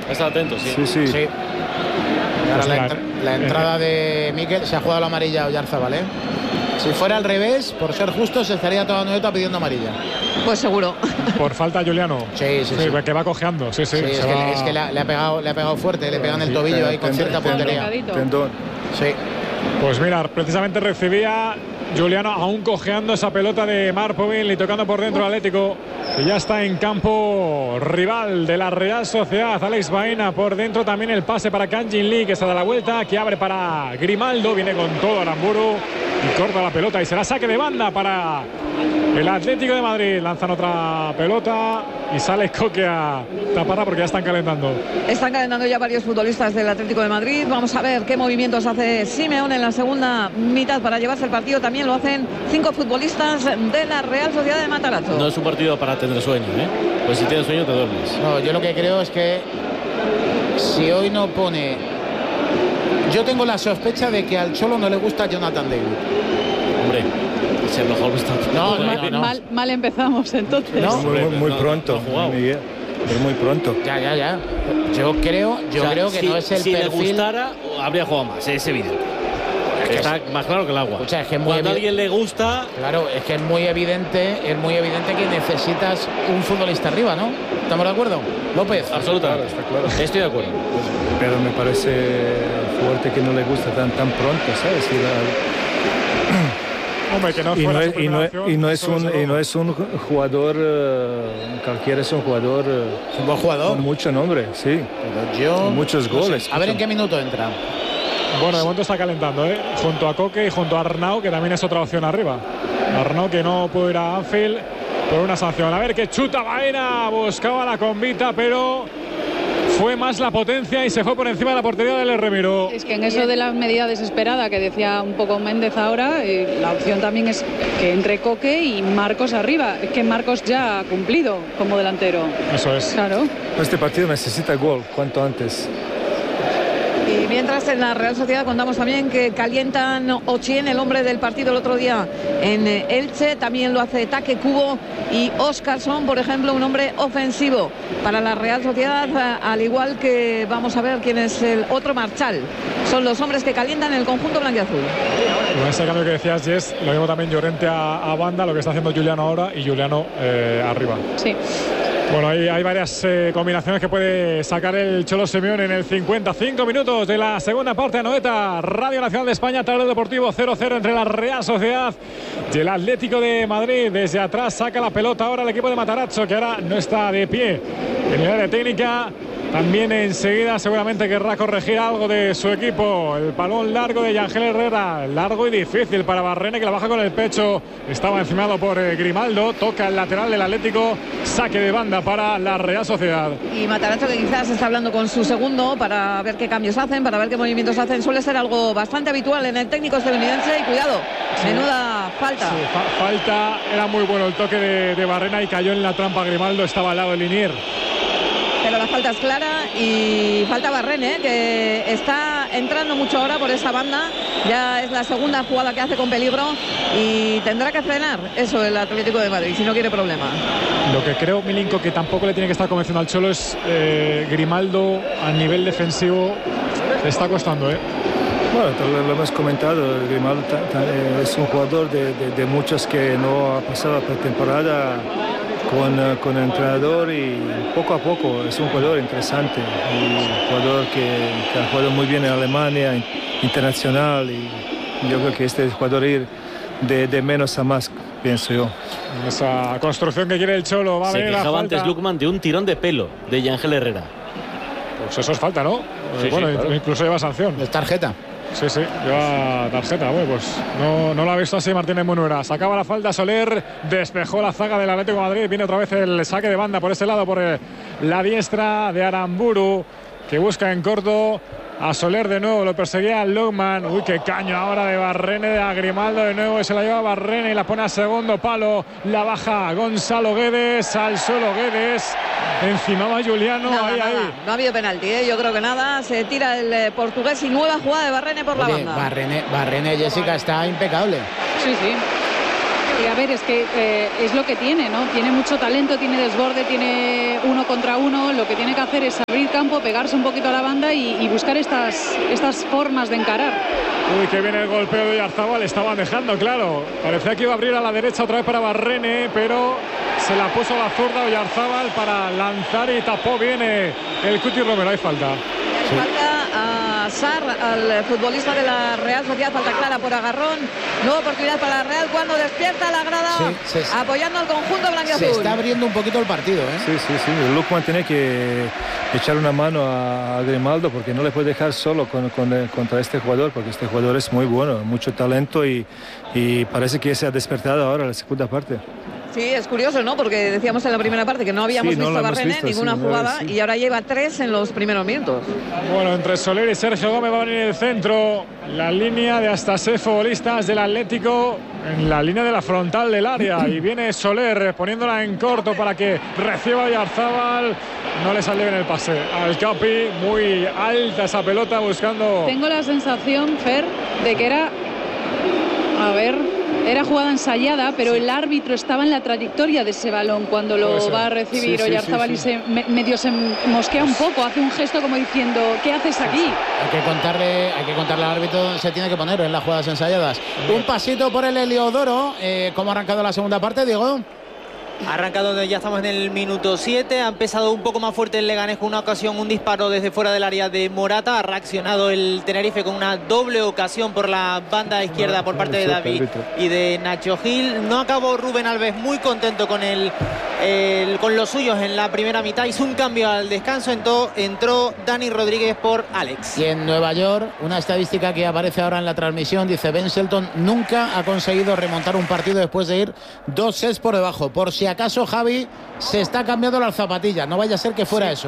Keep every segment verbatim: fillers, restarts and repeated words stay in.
Está atento, sí. Sí, sí. Sí. Y ahora la, entra la entrada de Mikel, se ha jugado la amarilla a Oyarzábal, ¿eh? Si fuera al revés, por ser justo, se estaría toda Noeta pidiendo amarilla. Pues seguro. Por falta a Juliano. Sí, sí, sí. sí. Que va cojeando. Sí, sí. sí es, va... que, es que le ha, le ha, pegado, le ha pegado fuerte, le pega en el tobillo sí, ahí con cierta puntería. Tendón. Sí. Pues mira, precisamente recibía Juliano aún cojeando esa pelota de Marpovil y tocando por dentro Atlético. Y ya está en campo rival de la Real Sociedad, Alex Baena. Por dentro también el pase para Kangin Lee, que se da la vuelta, que abre para Grimaldo. Viene con todo Aramburu y corta la pelota. Y será saque de banda para el Atlético de Madrid. Lanzan otra pelota y sale Coque a taparla porque ya están calentando. Están calentando ya varios futbolistas del Atlético de Madrid. Vamos a ver qué movimientos hace Simeone en la segunda mitad para llevarse el partido. También lo hacen cinco futbolistas de la Real Sociedad de Matarazzo. No es un partido para tener sueño, ¿eh? Pues si tienes sueño te duermes. No, yo lo que creo es que si hoy no pone... Yo tengo la sospecha de que al Cholo no le gusta Jonathan David. Hombre, si a lo mejor está... No, no, mal, no, no. Mal, mal empezamos entonces. No, muy, muy, muy no, pronto, no, no Miguel. Es muy pronto. Ya, ya, ya. Yo creo, yo o sea, creo que si, no es el si perfil... Si le gustara, habría jugado más, es evidente. Es que está es... más claro que el agua. O sea, es que es muy Cuando a alguien le gusta... Claro, es que es muy evidente, es muy evidente que necesitas un futbolista arriba, ¿no? ¿Estamos de acuerdo? López. Absolutamente. Claro, está claro. Estoy de acuerdo. Pero me parece fuerte que no le gusta tan, tan pronto, ¿sabes? Y la... Hombre, que no y, no es, y, no, acción, y, no es un, y no es un jugador uh, cualquiera, es un jugador uh, un buen jugador con mucho nombre, sí, pero yo con muchos no goles. Sé. A ver en qué minuto entra. Bueno, de momento está calentando, ¿eh? Junto a Coque y junto a Arnau, que también es otra opción arriba. Arnau, que no pudo ir a Anfield por una sanción. A ver, que chuta Baena, buscaba la convita, pero fue más la potencia y se fue por encima de la portería del Remiro. Es que en eso de la medida desesperada que decía un poco Méndez ahora, eh, la opción también es que entre Coque y Marcos arriba. Es que Marcos ya ha cumplido como delantero. Eso es. Claro. Este partido necesita gol cuanto antes. Y mientras en la Real Sociedad contamos también que calientan Ochien, el hombre del partido el otro día en Elche, también lo hace Taque Kubo y Óscarson, por ejemplo, un hombre ofensivo para la Real Sociedad, al igual que vamos a ver quién es el otro, Marchal. Son los hombres que calientan el conjunto blanquiazul. Con ese cambio que decías, Jess, lo mismo también Llorente a, a banda, lo que está haciendo Juliano ahora, y Juliano eh, arriba. Sí. Bueno, hay, hay varias eh, combinaciones que puede sacar el Cholo Simeone en el cincuenta y cinco minutos de la segunda parte. Anoeta, Radio Nacional de España, Tablero Deportivo cero cero entre la Real Sociedad y el Atlético de Madrid. Desde atrás saca la pelota ahora el equipo de Matarazzo, que ahora no está de pie en el área técnica. También enseguida seguramente querrá corregir algo de su equipo. El balón largo de Yangel Herrera, largo y difícil para Barrene, que la baja con el pecho. Estaba encimado por eh, Grimaldo, toca el lateral del Atlético, saque de banda para la Real Sociedad. Y Matarazzo, que quizás está hablando con su segundo para ver qué cambios hacen, para ver qué movimientos hacen. Suele ser algo bastante habitual en el técnico estadounidense. Y cuidado, sí. Menuda falta. Sí, fa falta, era muy bueno el toque de, de Barrena y cayó en la trampa Grimaldo, estaba al lado de Linier. Pero la falta es clara y falta Barrene, que está entrando mucho ahora por esa banda. Ya es la segunda jugada que hace con peligro y tendrá que frenar eso el Atlético de Madrid si no quiere problema. Lo que creo, Milinko, que tampoco le tiene que estar convenciendo al Cholo es eh, Grimaldo a nivel defensivo. Le está costando, ¿eh? Bueno, lo, lo hemos comentado, Grimaldo es un jugador de, de, de muchos que no ha pasado la temporada con, con el entrenador y poco a poco es un jugador interesante, un jugador que, que ha jugado muy bien en Alemania, internacional, y yo creo que este jugador ir de, de menos a más, pienso yo. Esa construcción que quiere el Cholo va a Se venir. quejaba antes Lukman de un tirón de pelo de Yangel Herrera. Pues eso es falta, ¿no? Sí, bueno, sí, claro. Incluso lleva sanción. Es tarjeta. Sí, sí, lleva tarjeta. Bueno, pues no, no lo ha visto así Martínez Munuera. Sacaba la falta Soler, despejó la zaga del Atlético de Madrid. Viene otra vez el saque de banda por ese lado, por la diestra de Aramburu, que busca en corto a Soler de nuevo. Lo perseguía Lukman. Uy, qué caño ahora de Barrene, a Grimaldo de nuevo. Se la lleva Barrene y la pone a segundo palo. La baja Gonzalo Guedes, al suelo Guedes. Encimaba Juliano. Nada, ahí, nada. ahí. No ha habido penalti, ¿eh? Yo creo que nada. Se tira el eh, portugués y nueva jugada de Barrene por Oye, la banda. Barrene, Barrene, Jessica, está impecable. Sí, sí. Y a ver, es que eh, es lo que tiene, ¿no? Tiene mucho talento, tiene desborde, tiene uno contra uno. Lo que tiene que hacer es abrir campo, pegarse un poquito a la banda y, y buscar estas, estas formas de encarar. Uy, que viene el golpeo de Oyarzabal, estaban dejando, claro. Parecía que iba a abrir a la derecha otra vez para Barrene, pero se la puso la zurda Oyarzabal para lanzar y tapó bien el Cuti Romero. Hay falta. Sí. Falta a Sarr, al futbolista de la Real Sociedad, falta clara por agarrón. Nueva oportunidad para la Real cuando despierta la grada, sí, sí, apoyando al conjunto blanquiazul. Se está abriendo un poquito el partido, ¿eh? Sí, sí, sí. El Lukman tiene que echar una mano a Grimaldo porque no le puede dejar solo con, con, contra este jugador, porque este jugador es muy bueno, mucho talento y, y parece que se ha despertado ahora en la segunda parte. Sí, es curioso, ¿no? Porque decíamos en la primera parte que no habíamos sí, no visto a Barrene, visto, ninguna sí, jugada, sí. Y ahora lleva tres en los primeros minutos. Bueno, entre Soler y Sergio Gómez va a venir el centro. La línea de hasta seis futbolistas del Atlético en la línea de la frontal del área. Y viene Soler poniéndola en corto para que reciba Oyarzabal. No le sale bien el pase al Capi. Muy alta esa pelota buscando... Tengo la sensación, Fer, de que era... A ver... Era jugada ensayada, pero sí. El árbitro estaba en la trayectoria de ese balón cuando lo va a recibir sí, Oyarzabal sí, sí, sí. y se me, medio se mosquea un poco, hace un gesto como diciendo, ¿qué haces aquí? Hay que contarle, hay que contarle al árbitro, se tiene que poner en las jugadas ensayadas. Un pasito por el Heliodoro. Eh, ¿Cómo ha arrancado la segunda parte, Diego? Ha arrancado, ya estamos en el minuto siete, ha empezado un poco más fuerte el Leganés con una ocasión, un disparo desde fuera del área de Morata, ha reaccionado el Tenerife con una doble ocasión por la banda izquierda por parte de David y de Nacho Gil. No acabó Rubén Alves muy contento con el, el con los suyos en la primera mitad, hizo un cambio al descanso, entró, entró Dani Rodríguez por Alex. Y en Nueva York, una estadística que aparece ahora en la transmisión, dice Ben Shelton nunca ha conseguido remontar un partido después de ir dos sets por debajo, por si acaso Javi se está cambiando las zapatillas, no vaya a ser que fuera sí. eso.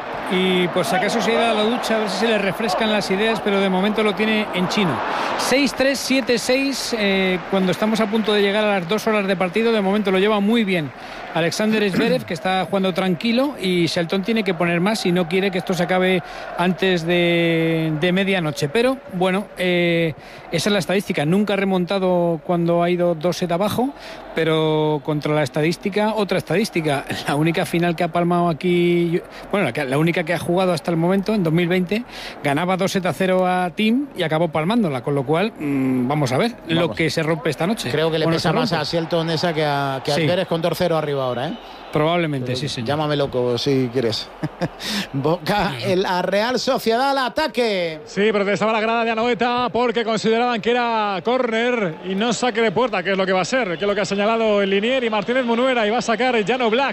Y por si acaso se irá a la ducha a ver si se le refrescan las ideas, pero de momento lo tiene en chino. seis tres siete seis, eh, cuando estamos a punto de llegar a las dos horas de partido, de momento lo lleva muy bien Alexander Zverev, que está jugando tranquilo, y Shelton tiene que poner más si no quiere que esto se acabe antes de, de medianoche. Pero bueno, eh, esa es la estadística. Nunca ha remontado cuando ha ido dos set abajo, pero contra la estadística, otra estadística. La única final que ha palmado aquí, bueno, la, la única que ha jugado hasta el momento, en dos mil veinte, ganaba dos set a cero a Team y acabó palmándola, con lo cual mmm, vamos a ver vamos. Lo que se rompe esta noche. Creo que le bueno, pesa más a Shelton esa que a, que a sí. Zverev con dos cero arriba ahora, ¿eh? Probablemente, sí, señor. Llámame loco si quieres. Boca, el a Real Sociedad al ataque. Sí, protestaba la grada de Anoeta porque consideraban que era córner y no saque de puerta, que es lo que va a ser, que es lo que ha señalado el Linier y Martínez Munuera, y va a sacar Jano Black.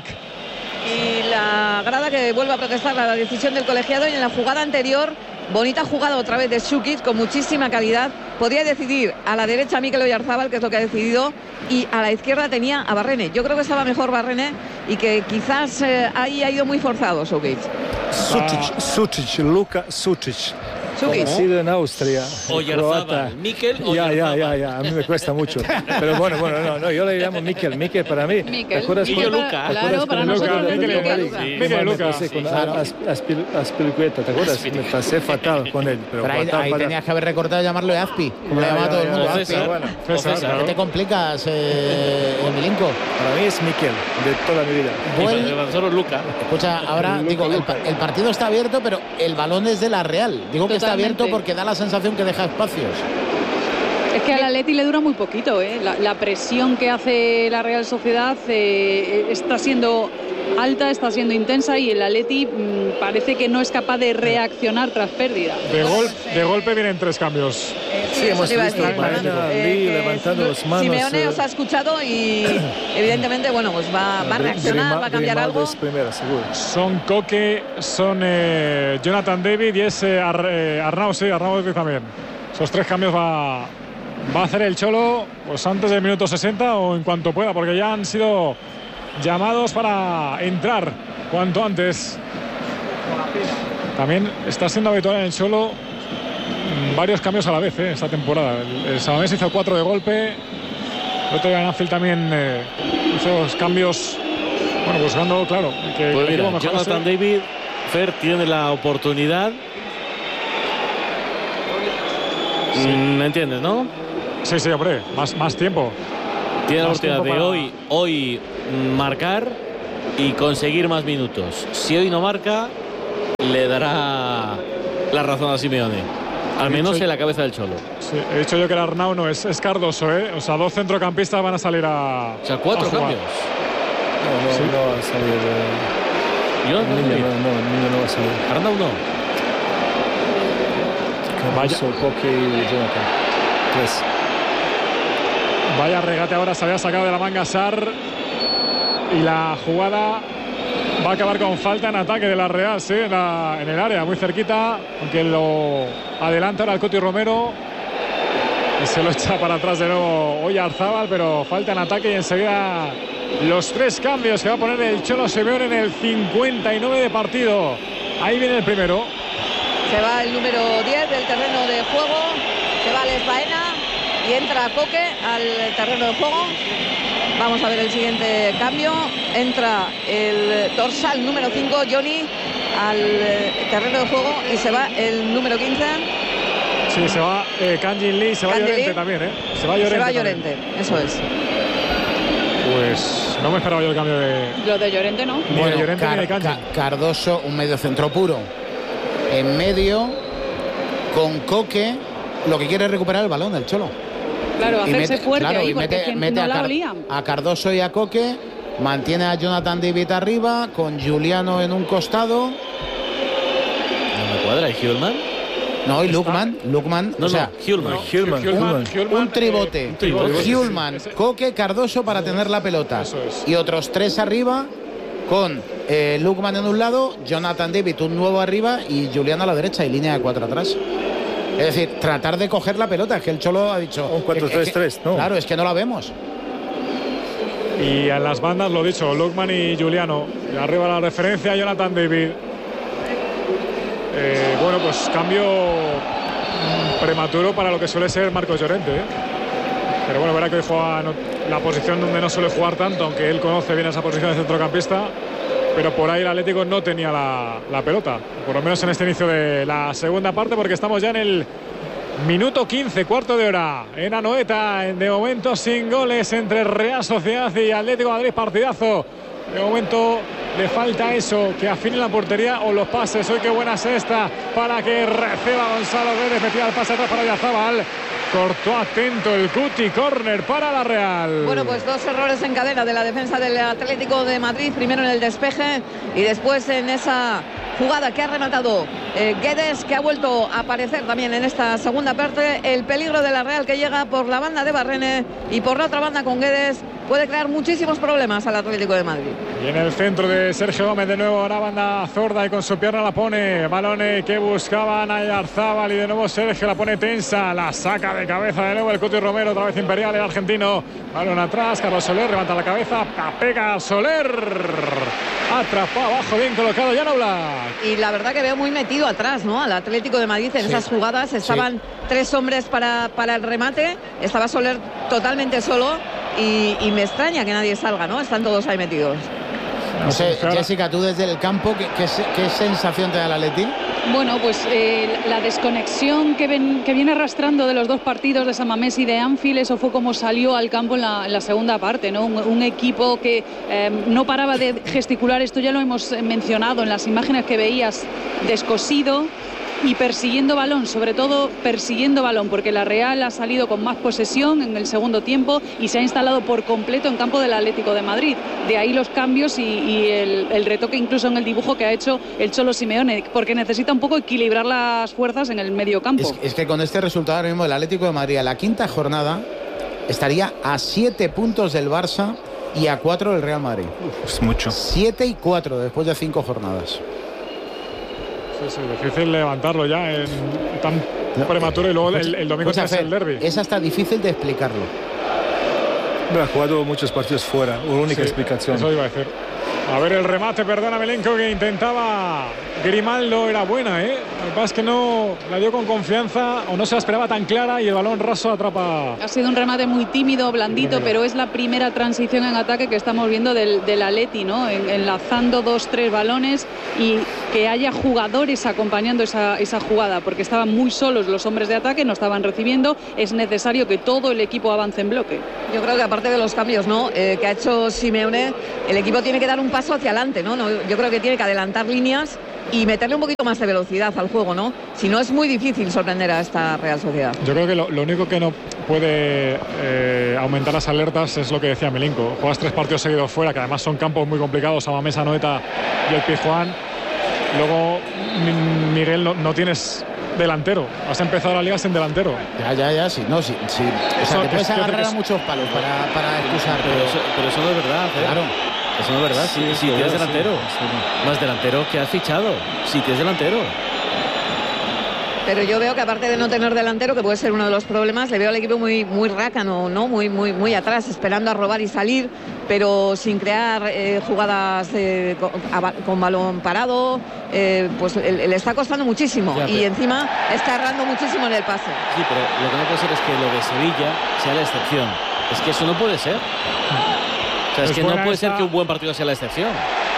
Y la grada que vuelve a protestar la decisión del colegiado, y en la jugada anterior, bonita jugada otra vez de Šukić con muchísima calidad, podía decidir a la derecha a Mikel Oyarzabal, que es lo que ha decidido, y a la izquierda tenía a Barrene. Yo creo que estaba mejor Barrene y que quizás eh, ahí ha ido muy forzado Šukić. Šukić, Šukić, Luka Šukić. Nacido en Austria. Oyarzabal, Mikel Ya, ya, ya, ya, a mí me cuesta mucho. Pero bueno, bueno, no, no, yo le llamo Mikel, Mikel para mí. Mikel. ¿Te acuerdas? Y yo Luca. Claro, para nosotros Mikel Luca. Con Azpilicueta, ¿te acuerdas? Me pasé fatal con él. Pero, pero ahí, ahí tenías que haber recordado llamarlo de Azpi, como le llamaba todo el mundo. Azpi. ¿Qué te complicas, eh, Milinko? Para mí es Mikel, de toda mi vida. Bueno, solo Luca. Escucha, ahora digo, el, el partido está abierto, pero el balón es de la Real. Digo que está abierto porque da la sensación que deja espacios. Es que al Atleti le dura muy poquito, ¿eh? la, la presión que hace la Real Sociedad eh, está siendo alta, está siendo intensa, y el Atleti mmm, parece que no es capaz de reaccionar tras pérdida. De, gol, de golpe vienen tres cambios. Eh, sí, sí, hemos visto a Maena, eh, levantando las manos. Simeone eh. os ha escuchado y evidentemente bueno, pues va, va a reaccionar, va a cambiar algo. Es primera, seguro. Son Coque, son eh, Jonathan David y es eh, Ar, eh, Arnau, sí, Arnau también. Esos tres cambios va, va a hacer el Cholo pues antes del minuto sesenta o en cuanto pueda, porque ya han sido llamados para entrar cuanto antes. También está siendo habitual en el Cholo varios cambios a la vez, ¿eh? Esta temporada. El, el Samamés hizo cuatro de golpe. El otro día en Anfield también eh, hizo los cambios, bueno, buscando, claro, que, pues que mira, Jonathan David, Fer, tiene la oportunidad. Sí. ¿Me entiendes, no? Sí, sí, hombre, más, más tiempo. Tiene la oportunidad de para... hoy, hoy marcar y conseguir más minutos. Si hoy no marca, le dará la razón a Simeone. Al menos en la cabeza del Cholo. Sí, he dicho yo que el Arnau no es, es Cardoso, ¿eh? O sea, dos centrocampistas van a salir a. O sea, cuatro cambios. No, no, ¿sí? no va a salir. Eh... Yo no, no, no, el niño no va a salir. Arnau no. Cardoso, Coque y Jonathan. Tres. Vaya regate ahora, se había sacado de la manga Sarr. Y la jugada va a acabar con falta en ataque de la Real, sí, en, la, en el área, muy cerquita, aunque lo adelanta ahora el Coti Romero y se lo echa para atrás de nuevo Oyarzábal, pero falta en ataque y enseguida los tres cambios que va a poner el Cholo Simeone en el cincuenta y nueve de partido. Ahí viene el primero. Se va el número diez del terreno de juego, se va Les Baena y entra Coque al terreno de juego. Vamos a ver el siguiente cambio. Entra el dorsal número cinco, Johnny, al terreno de juego y se va el número quince. Sí, se va eh, Kangin Lee, se va Kangin Llorente Lee. también, ¿eh? Se va Llorente. Se va Llorente, eso es. Pues no me esperaba yo el cambio de... Lo de Llorente, ¿no? Ni Bueno, de Llorente Car ni de Kangin. Car Cardoso, un medio centro puro. En medio, con Coque, lo que quiere es recuperar el balón del Cholo. Claro, Y hacerse mete, fuerte claro, ahí, y porque mete, es que mete no a, la Car olían. a Cardoso y a Coque, mantiene a Jonathan David arriba, con Juliano en un costado. No me cuadra, ¿y Hjulman? No, y Lukman, Lukman, No, o sea, no, Hjulman. No, Hjulman, Hjulman, Hjulman. Hjulman, un tribote. eh, un tribote. Hjulman, Coque, Cardoso para tener la pelota. Eso es. Y otros tres arriba, con eh, Lukman en un lado, Jonathan David un nuevo arriba y Juliano a la derecha y línea de cuatro atrás. Es decir, tratar de coger la pelota, es que el Cholo ha dicho... Un cuatro tres tres, ¿no? Claro, es que no la vemos. Y en las bandas, lo dicho, Lukman y Juliano. Y arriba la referencia, Jonathan David. Eh, bueno, pues cambio prematuro para lo que suele ser Marcos Llorente, ¿eh? Pero bueno, verá que hoy juega no, la posición donde no suele jugar tanto, aunque él conoce bien esa posición de centrocampista. Pero por ahí el Atlético no tenía la, la pelota, por lo menos en este inicio de la segunda parte, porque estamos ya en el minuto quince, cuarto de hora en Anoeta, de momento sin goles entre Real Sociedad y Atlético de Madrid, partidazo. De momento le falta eso, que afine la portería o los pases. Hoy qué buena sexta para que reciba Gonzalo Guedes, metía el pase atrás para Oyarzábal. Cortó atento el Cuti, córner para la Real. Bueno, pues dos errores en cadena de la defensa del Atlético de Madrid. Primero en el despeje y después en esa jugada que ha rematado eh, Guedes, que ha vuelto a aparecer también en esta segunda parte. El peligro de la Real que llega por la banda de Barrene y por la otra banda con Guedes puede crear muchísimos problemas al Atlético de Madrid. Y en el centro de Sergio Gómez de nuevo una banda zurda y con su pierna la pone. Balón que buscaban a Oyarzábal y de nuevo Sergio la pone tensa. La saca de cabeza de nuevo el Cuti Romero, otra vez Imperial, el argentino. Balón atrás, Carlos Soler levanta la cabeza, pega Soler. Atrapó abajo, bien colocado Jan Oblak. Y la verdad que veo muy metido atrás, ¿no? Al Atlético de Madrid en sí. Esas jugadas estaban sí. tres hombres para, para el remate. Estaba Soler totalmente solo y, y me extraña que nadie salga, ¿no? Están todos ahí metidos. No sé, Jessica, tú desde el campo, ¿qué, qué, qué sensación te da el Atleti? Bueno, pues eh, la desconexión que, ven, que viene arrastrando de los dos partidos de San Mamés y de Anfield, eso fue como salió al campo en la, en la segunda parte, ¿no? Un, un equipo que eh, no paraba de gesticular, esto ya lo hemos mencionado en las imágenes que veías, descosido y persiguiendo balón, sobre todo persiguiendo balón, porque la Real ha salido con más posesión en el segundo tiempo y se ha instalado por completo en campo del Atlético de Madrid. De ahí los cambios y, y el, el retoque incluso en el dibujo que ha hecho el Cholo Simeone, porque necesita un poco equilibrar las fuerzas en el medio campo. Es, es que con este resultado ahora mismo el Atlético de Madrid a la quinta jornada estaría a siete puntos del Barça y a cuatro del Real Madrid. Uf, es mucho. Siete y cuatro después de cinco jornadas. Sí, sí, difícil levantarlo ya en tan no, prematuro y luego el, el domingo es el derbi. Es hasta difícil de explicarlo. No, ha jugado muchos partidos fuera, única sí, explicación. Eso iba a decir. A ver el remate, perdona Milenko, que intentaba Grimaldo, era buena, ¿eh? Lo que pasa es que no la dio con confianza o no se la esperaba tan clara y el balón raso atrapa. Ha sido un remate muy tímido, blandito, pero es la primera transición en ataque que estamos viendo del, del Atleti, ¿no? En, enlazando dos, tres balones y que haya jugadores acompañando esa, esa jugada, porque estaban muy solos los hombres de ataque, no estaban recibiendo. Es necesario que todo el equipo avance en bloque. Yo creo que aparte de los cambios, ¿no? Eh, que ha hecho Simeone, el equipo tiene que dar un paso hacia adelante, ¿no? ¿no? Yo creo que tiene que adelantar líneas y meterle un poquito más de velocidad al juego, ¿no? Si no, es muy difícil sorprender a esta Real Sociedad. Yo creo que lo, lo único que no puede eh, aumentar las alertas es lo que decía Milinko. Juegas tres partidos seguidos fuera, que además son campos muy complicados, Amamés, Anoeta y el Pizjuán. Luego, Miguel, no, no tienes delantero. Has empezado la liga sin delantero. Ya, ya, ya, sí. No, sí, sí. O sea, te puedes agarrar a muchos palos para, para excusar. Pero eso, pero eso no es verdad, ¿eh? Claro. Eso no es verdad. Si sí, sí, tienes delantero. Sí, sí. Más delantero que has fichado. Si tienes delantero. Pero yo veo que aparte de no tener delantero, que puede ser uno de los problemas, le veo al equipo muy, muy rácano, ¿no? Muy, muy, muy atrás, esperando a robar y salir, pero sin crear eh, jugadas eh, con, a, con balón parado. Eh, pues le, le está costando muchísimo. Ya, y encima está errando muchísimo en el pase. Sí, pero lo que no puede ser es que lo de Sevilla sea la excepción. Es que eso no puede ser. O sea, es, es que no puede esta... ser que un buen partido sea la excepción.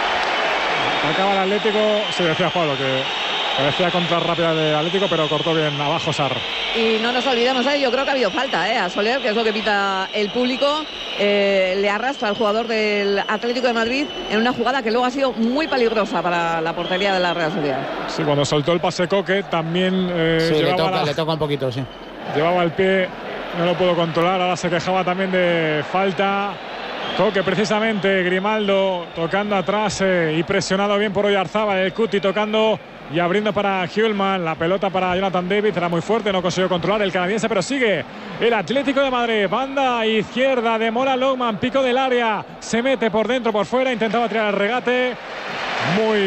Acaba el Atlético, se decía Pablo que parecía contra rápida del Atlético, pero cortó bien abajo Sarr. Y no nos olvidemos, ¿eh? Yo creo que ha habido falta ¿eh? a Soler, que es lo que pita el público. Eh, le arrastra al jugador del Atlético de Madrid en una jugada que luego ha sido muy peligrosa para la portería de la Real Sociedad. Sí, cuando soltó el pase Coque también eh, sí, le toca, la... le toca un poquito, sí. Llevaba el pie, no lo pudo controlar, ahora se quejaba también de falta. Coque precisamente, Grimaldo tocando atrás eh, y presionado bien por Oyarzábal, el Cuti tocando y abriendo para Hjulman, la pelota para Jonathan David, era muy fuerte, no consiguió controlar el canadiense, pero sigue el Atlético de Madrid, banda izquierda de Mola Longman, pico del área, se mete por dentro, por fuera, intentaba tirar el regate, muy...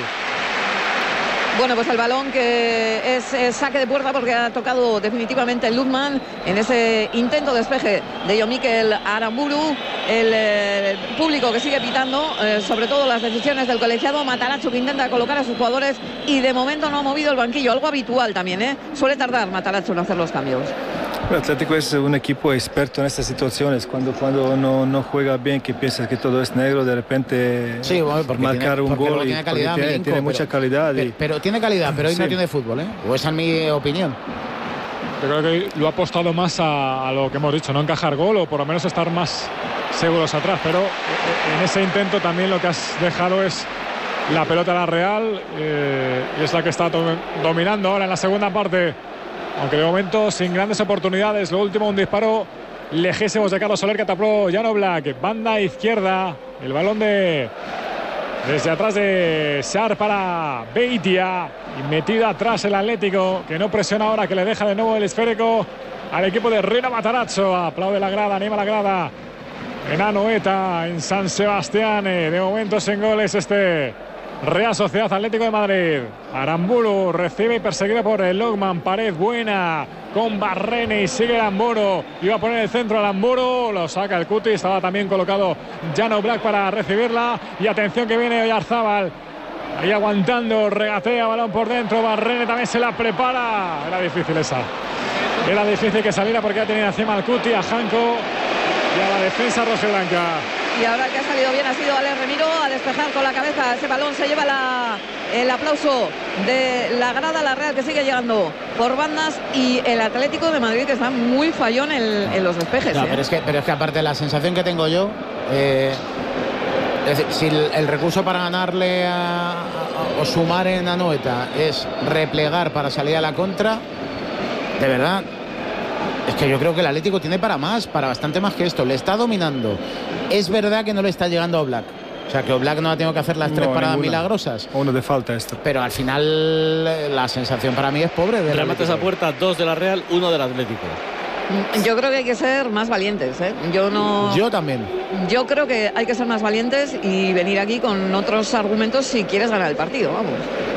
Bueno, pues el balón que es, es saque de puerta porque ha tocado definitivamente el Lundman en ese intento de despeje de Jon Mikel Aramburu. El eh, público que sigue pitando, eh, sobre todo las decisiones del colegiado. Matarazzo que intenta colocar a sus jugadores y de momento no ha movido el banquillo, algo habitual también, ¿eh? Suele tardar Matarazzo en hacer los cambios. El Atlético es un equipo experto en estas situaciones. Cuando, cuando no, no juega bien, que piensas que todo es negro, de repente sí, bueno, marcar tiene, un gol. Tiene, calidad, tiene, Milinko, tiene pero, mucha calidad. Pero, y... pero tiene calidad, pero hoy sí. no tiene fútbol, ¿eh? O esa es mi opinión. Yo creo que lo ha apostado más a, a lo que hemos dicho, no encajar gol o por lo menos estar más seguros atrás. Pero en ese intento también lo que has dejado es la pelota a la Real eh, y es la que está dominando ahora en la segunda parte. Aunque de momento sin grandes oportunidades. Lo último, un disparo lejísimos de Carlos Soler que tapó Jan Oblak. Banda izquierda. El balón de desde atrás de Sarr para Beitia. Y metido atrás el Atlético, que no presiona ahora, que le deja de nuevo el esférico al equipo de Rino Matarazzo. Aplaude la grada, anima la grada en Anoeta, en San Sebastián. De momento sin goles este Real Sociedad Atlético de Madrid. Aramburu recibe y perseguido por el Longman. Pared buena con Barrene y sigue Aramburu. Iba a poner el centro a Aramburu. Lo saca el Cuti. Estaba también colocado Jan Oblak para recibirla. Y atención que viene Oyarzábal. Ahí aguantando. Regatea. Balón por dentro. Barrene también se la prepara. Era difícil esa. Era difícil que saliera porque ya tenía encima al Cuti, a Janko y a la defensa rojiblanca. Y ahora que ha salido bien ha sido Alex Remiro a despejar con la cabeza ese balón. Se lleva la, el aplauso de la grada, la Real que sigue llegando por bandas y el Atlético de Madrid que está muy fallón en, en los despejes. No, ¿eh? pero, es que, pero es que aparte la sensación que tengo yo, eh, es decir, si el, el recurso para ganarle a, a, o sumar en Anoeta es replegar para salir a la contra, de verdad... Es que yo creo que el Atlético tiene para más, para bastante más que esto. Le está dominando. Es verdad que no le está llegando a Oblak. O sea, que Oblak no ha tenido que hacer las tres no, paradas ninguna. milagrosas. Uno de falta esto. Pero al final la sensación para mí es pobre. Remates a puerta, dos de la Real, uno del Atlético. Yo creo que hay que ser más valientes, ¿eh? Yo no. Yo también. Yo creo que hay que ser más valientes y venir aquí con otros argumentos si quieres ganar el partido, vamos.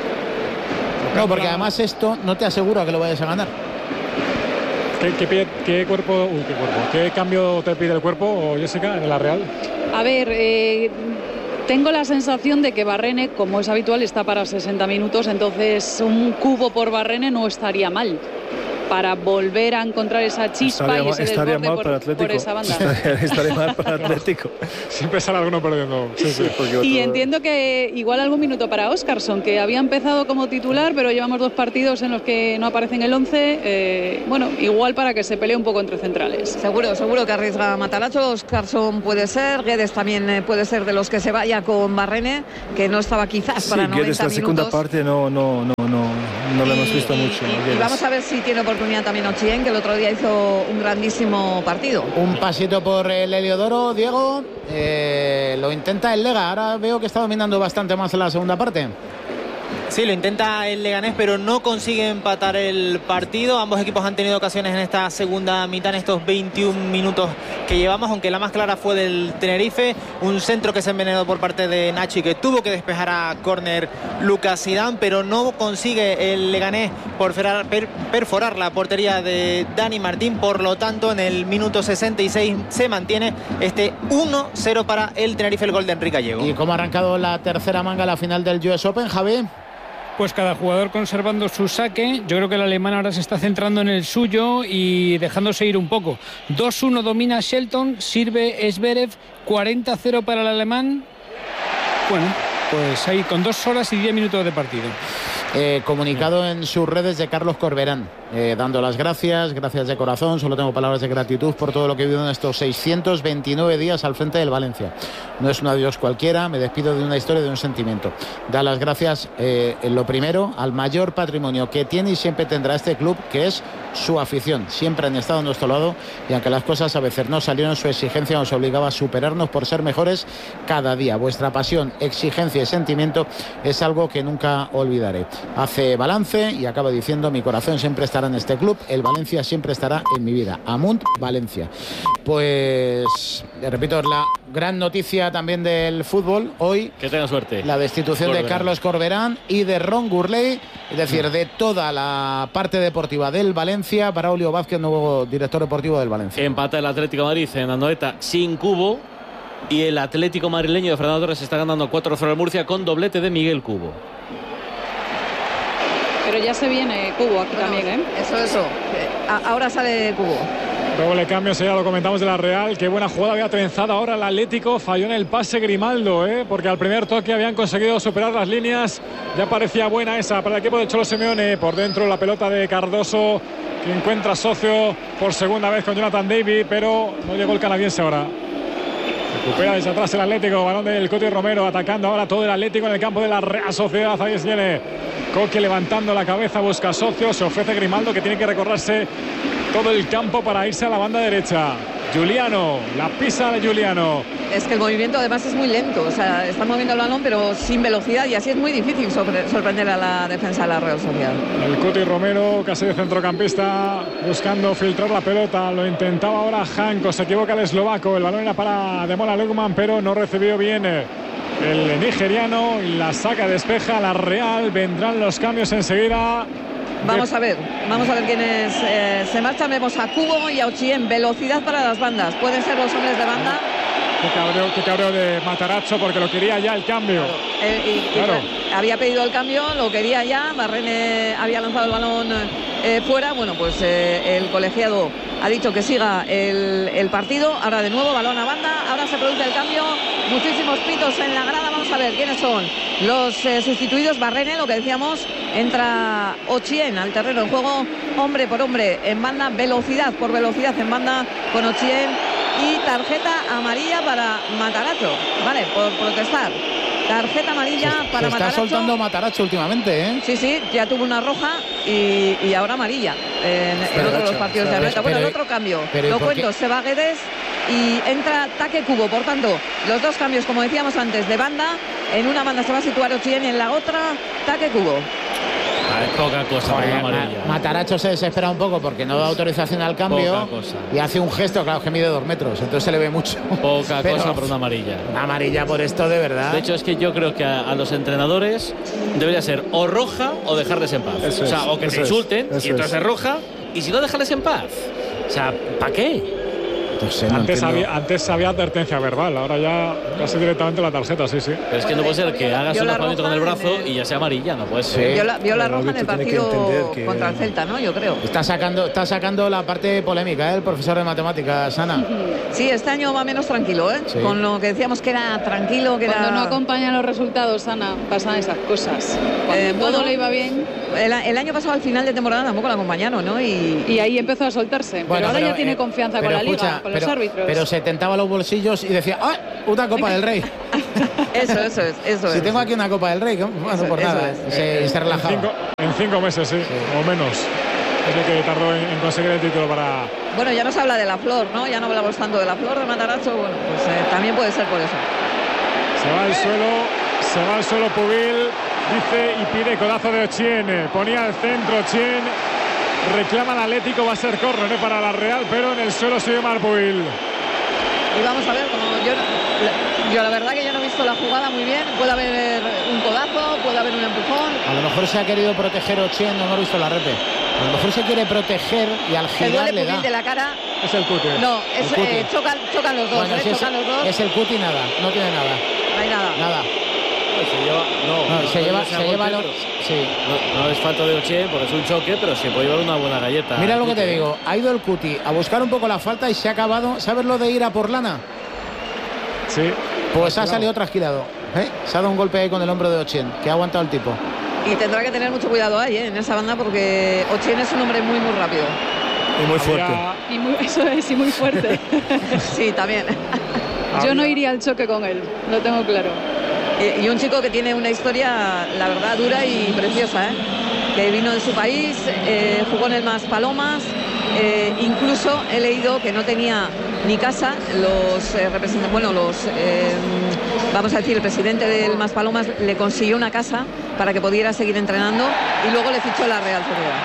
No, porque además esto no te asegura que lo vayas a ganar. ¿Qué, qué, pie, qué, cuerpo, uy, qué cuerpo? ¿Qué cambio te pide el cuerpo, Jessica, en la Real? A ver, eh, Tengo la sensación de que Barrene, como es habitual, está para sesenta minutos, entonces un cubo por Barrene no estaría mal para volver a encontrar esa chispa estaría y ese estaría desborde mal por, para Atlético. por esa banda. Estaría, estaría mal para Atlético. Siempre sale alguno perdiendo. Sí, sí. Porque Y otro- entiendo que igual algún minuto para Óscarson, que había empezado como titular, pero llevamos dos partidos en los que no aparece en el once. Eh, bueno, igual para que se pelee un poco entre centrales. Seguro, seguro que arriesga Matarazzo. Oscarson puede ser, Guedes también eh, puede ser de los que se vaya con Barrene, que no estaba quizás Sí, para Guedes, noventa la segunda minutos. parte no, no, no, no, no lo hemos visto y, mucho. y- y Guedes. vamos a ver si tiene oportunidad también Ochien, que el otro día hizo un grandísimo partido. Un pasito por el Heliodoro, Diego. Eh, lo intenta el Lega. Ahora veo que está dominando bastante más en la segunda parte. Sí, lo intenta el Leganés, pero no consigue empatar el partido. Ambos equipos han tenido ocasiones en esta segunda mitad, en estos veintiún minutos que llevamos, aunque la más clara fue del Tenerife. Un centro que se envenenó por parte de Nacho y que tuvo que despejar a córner Lucas Zidane, pero no consigue el Leganés perforar, per, perforar la portería de Dani Martín. Por lo tanto, en el minuto sesenta y seis se mantiene este uno cero para el Tenerife, el gol de Enrique Gallego. ¿Y cómo ha arrancado la tercera manga a la final del U S Open, Javi? Pues cada jugador conservando su saque. Yo creo que el alemán ahora se está centrando en el suyo y dejándose ir un poco. dos uno domina Shelton, sirve Zverev, cuarenta cero para el alemán. Bueno, pues ahí con dos horas y diez minutos de partido. Eh, comunicado en sus redes de Carlos Corberán, eh, dando las gracias, gracias de corazón, solo tengo palabras de gratitud por todo lo que he vivido en estos seiscientos veintinueve días al frente del Valencia. No es un adiós cualquiera, me despido de una historia, de un sentimiento. Da las gracias, eh, en lo primero, al mayor patrimonio que tiene y siempre tendrá este club, que es su afición. Siempre han estado a nuestro lado y aunque las cosas a veces no salieron, su exigencia nos obligaba a superarnos por ser mejores cada día. Vuestra pasión, exigencia y sentimiento es algo que nunca olvidaré. Hace balance y acaba diciendo: mi corazón siempre estará en este club, el Valencia siempre estará en mi vida. Amunt Valencia. Pues, repito, la gran noticia también del fútbol hoy, Que tenga suerte. la destitución Corberán. de Carlos Corberán y de Ron Gurley, es decir, de toda la parte deportiva del Valencia. Braulio Vázquez, nuevo director deportivo del Valencia. Empata el Atlético de Madrid en Anoeta sin cubo. Y el Atlético madrileño de Fernando Torres está ganando cuatro cero al Murcia con doblete de Miguel Cubo. Pero ya se viene Cubo aquí Bueno, también, ¿eh? Eso, eso. Eh, a- ahora sale Cubo. Doble cambio, ya lo comentamos de la Real. Qué buena jugada había trenzado ahora el Atlético. Falló en el pase Grimaldo, ¿eh? Porque al primer toque habían conseguido superar las líneas. Ya parecía buena esa para el equipo de Cholo Simeone. Por dentro la pelota de Cardoso, que encuentra socio por segunda vez con Jonathan David, pero no llegó el canadiense ahora. Recupera desde atrás el Atlético, balón del Coti Romero, atacando ahora todo el Atlético en el campo de la Real Sociedad. Ahí se viene Coque levantando la cabeza, busca socio, se ofrece Grimaldo, que tiene que recorrerse todo el campo para irse a la banda derecha. Giuliano, la pisa de Giuliano. Es que el movimiento además es muy lento, o sea, está moviendo el balón pero sin velocidad y así es muy difícil sobre- sorprender a la defensa de la Real Sociedad. El Coti Romero, casi de centrocampista, buscando filtrar la pelota. Lo intentaba ahora Janko, se equivoca el eslovaco. El balón era para Demola Lukman, pero no recibió bien el nigeriano. Y la saca, despeja la Real. Vendrán los cambios enseguida. Vamos a ver, vamos a ver quiénes eh, se marchan. Vemos a Cubo y a Ochien. Velocidad para las bandas. Pueden ser los hombres de banda. Qué cabreo, qué cabreo de Matarazzo, porque lo quería ya el cambio. Eh, y, y Claro. había pedido el cambio, lo quería ya. Barrene había lanzado el balón eh, fuera. Bueno, pues eh, el colegiado ha dicho que siga el, el partido. Ahora de nuevo, balón a banda. Ahora se produce el cambio. Muchísimos pitos en la grada. Vamos a ver quiénes son los eh, sustituidos. Barrene, lo que decíamos, entra Ochien al terreno en juego, hombre por hombre en banda, velocidad por velocidad en banda con Ochien. Y tarjeta amarilla para Matarazzo, vale, por protestar. Tarjeta amarilla Se- para se está Matarazzo. soltando Matarazzo últimamente, ¿eh? Sí, sí, ya tuvo una roja y, y ahora amarilla en, en Pero, otro de los Nacho, partidos de pero- Anoeta. Bueno, el pero- otro cambio, pero ¿y lo por cuento, qué? se va Guedes y entra Taque Cubo. Por tanto, los dos cambios, como decíamos antes, de banda. En una banda se va a situar Ochien y en la otra Taque Cubo. Ah, es poca cosa para una Joder, amarilla. Ma- Matarazzo se desespera un poco porque no da autorización al cambio Poca cosa. y hace un gesto, claro, que mide dos metros, entonces se le ve mucho. Poca Pero cosa para una amarilla. Una amarilla por esto, de verdad. De hecho, es que yo creo que a, a los entrenadores debería ser o roja o dejarles en paz. Eso o sea, es, o que eso te es, insulten eso y entonces es. es roja, y si no, déjales en paz. O sea, ¿para qué? Entonces, no antes, entiendo. había, antes había advertencia verbal, ahora ya casi directamente la tarjeta, sí, sí. Pero es que no puede ser que hagas un lanzamiento con el brazo el... y ya sea amarilla, no puede ser. Vio la, vio la roja en el partido que... contra el Celta, ¿no? Yo creo. Está sacando, está sacando la parte polémica, ¿eh? El profesor de matemáticas, Ana. Sí, este año va menos tranquilo, ¿eh? Sí. Con lo que decíamos que era tranquilo, que Cuando era... no acompañan los resultados, Ana, pasan esas cosas. Cuando eh, todo bueno, le iba bien. El, el año pasado, al final de temporada, tampoco la acompañaron, ¿no? Y, y ahí empezó a soltarse. Bueno, pero ahora pero, ya tiene eh, confianza con la escucha, Liga, con pero, los árbitros. Pero se tentaba los bolsillos y decía, ¡ah! Una Copa del Rey. Eso, eso es, eso si es. tengo aquí una Copa del Rey, bueno, eso, por nada. Es. Se, se relajaba. En cinco, en cinco meses, sí, sí, o menos. Es lo que tardó en, en conseguir el título para... Bueno, ya no se habla de la flor, ¿no? Ya no hablamos tanto de la flor de Matarazzo. Bueno, pues eh, también puede ser por eso. Se va al suelo, se va al suelo Pubil, dice y pide codazo de Ochien. Ponía al centro Ochien, reclama al Atlético, va a ser córner ¿eh? para la Real, pero en el suelo se llama Pubil. Y vamos a ver, como yo, yo la verdad que yo no he visto la jugada muy bien. Puede haber un codazo, puede haber un empujón. A lo mejor se ha querido proteger Ochien, no, no he visto la repe. A lo mejor se quiere proteger y al girar le da. de la cara. Es el Cuti. No, es, eh, chocan, chocan los dos. Bueno, eh, si chocan es, los dos. Es el Cuti nada, no tiene nada. No hay nada. Nada. Se lleva, no, no, no, se no lleva, no se lleva lo, sí. no, no es falta de Ochien porque es un choque, pero se puede llevar una buena galleta. Mira lo que te digo, ha ido el Cuti a buscar un poco la falta y se ha acabado. ¿Sabes lo de ir a por lana? Sí. Pues ha salido trasquilado. ¿eh? Se ha dado un golpe ahí con el hombro de Ochien, que ha aguantado el tipo. Y tendrá que tener mucho cuidado ahí, ¿eh? en esa banda, porque Ochien es un hombre muy, muy rápido. Y muy fuerte. Y muy, eso es, y muy fuerte. Sí, también. Yo no iría al choque con él, lo tengo claro. Y, y un chico que tiene una historia, la verdad, dura y preciosa, ¿eh? Que vino de su país, eh, jugó en el Maspalomas, eh, incluso he leído que no tenía ni casa, los eh, representantes, bueno, los, eh, vamos a decir, el presidente del Maspalomas le consiguió una casa para que pudiera seguir entrenando y luego le fichó la Real Sociedad.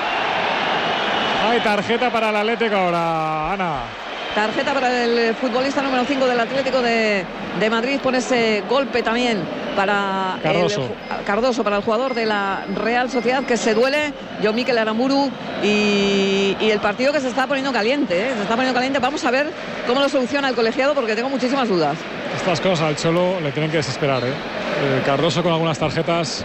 Hay tarjeta para el Atlético ahora, Ana. Tarjeta para el futbolista número cinco del Atlético de, de Madrid por ese golpe también para Cardoso. El, Cardoso, para el jugador de la Real Sociedad, que se duele, John Mikel Aramburu, y, y el partido que se está poniendo caliente, ¿eh? se está poniendo caliente. Vamos a ver cómo lo soluciona el colegiado, porque tengo muchísimas dudas. Estas cosas al Cholo le tienen que desesperar, ¿eh? Eh, Cardoso con algunas tarjetas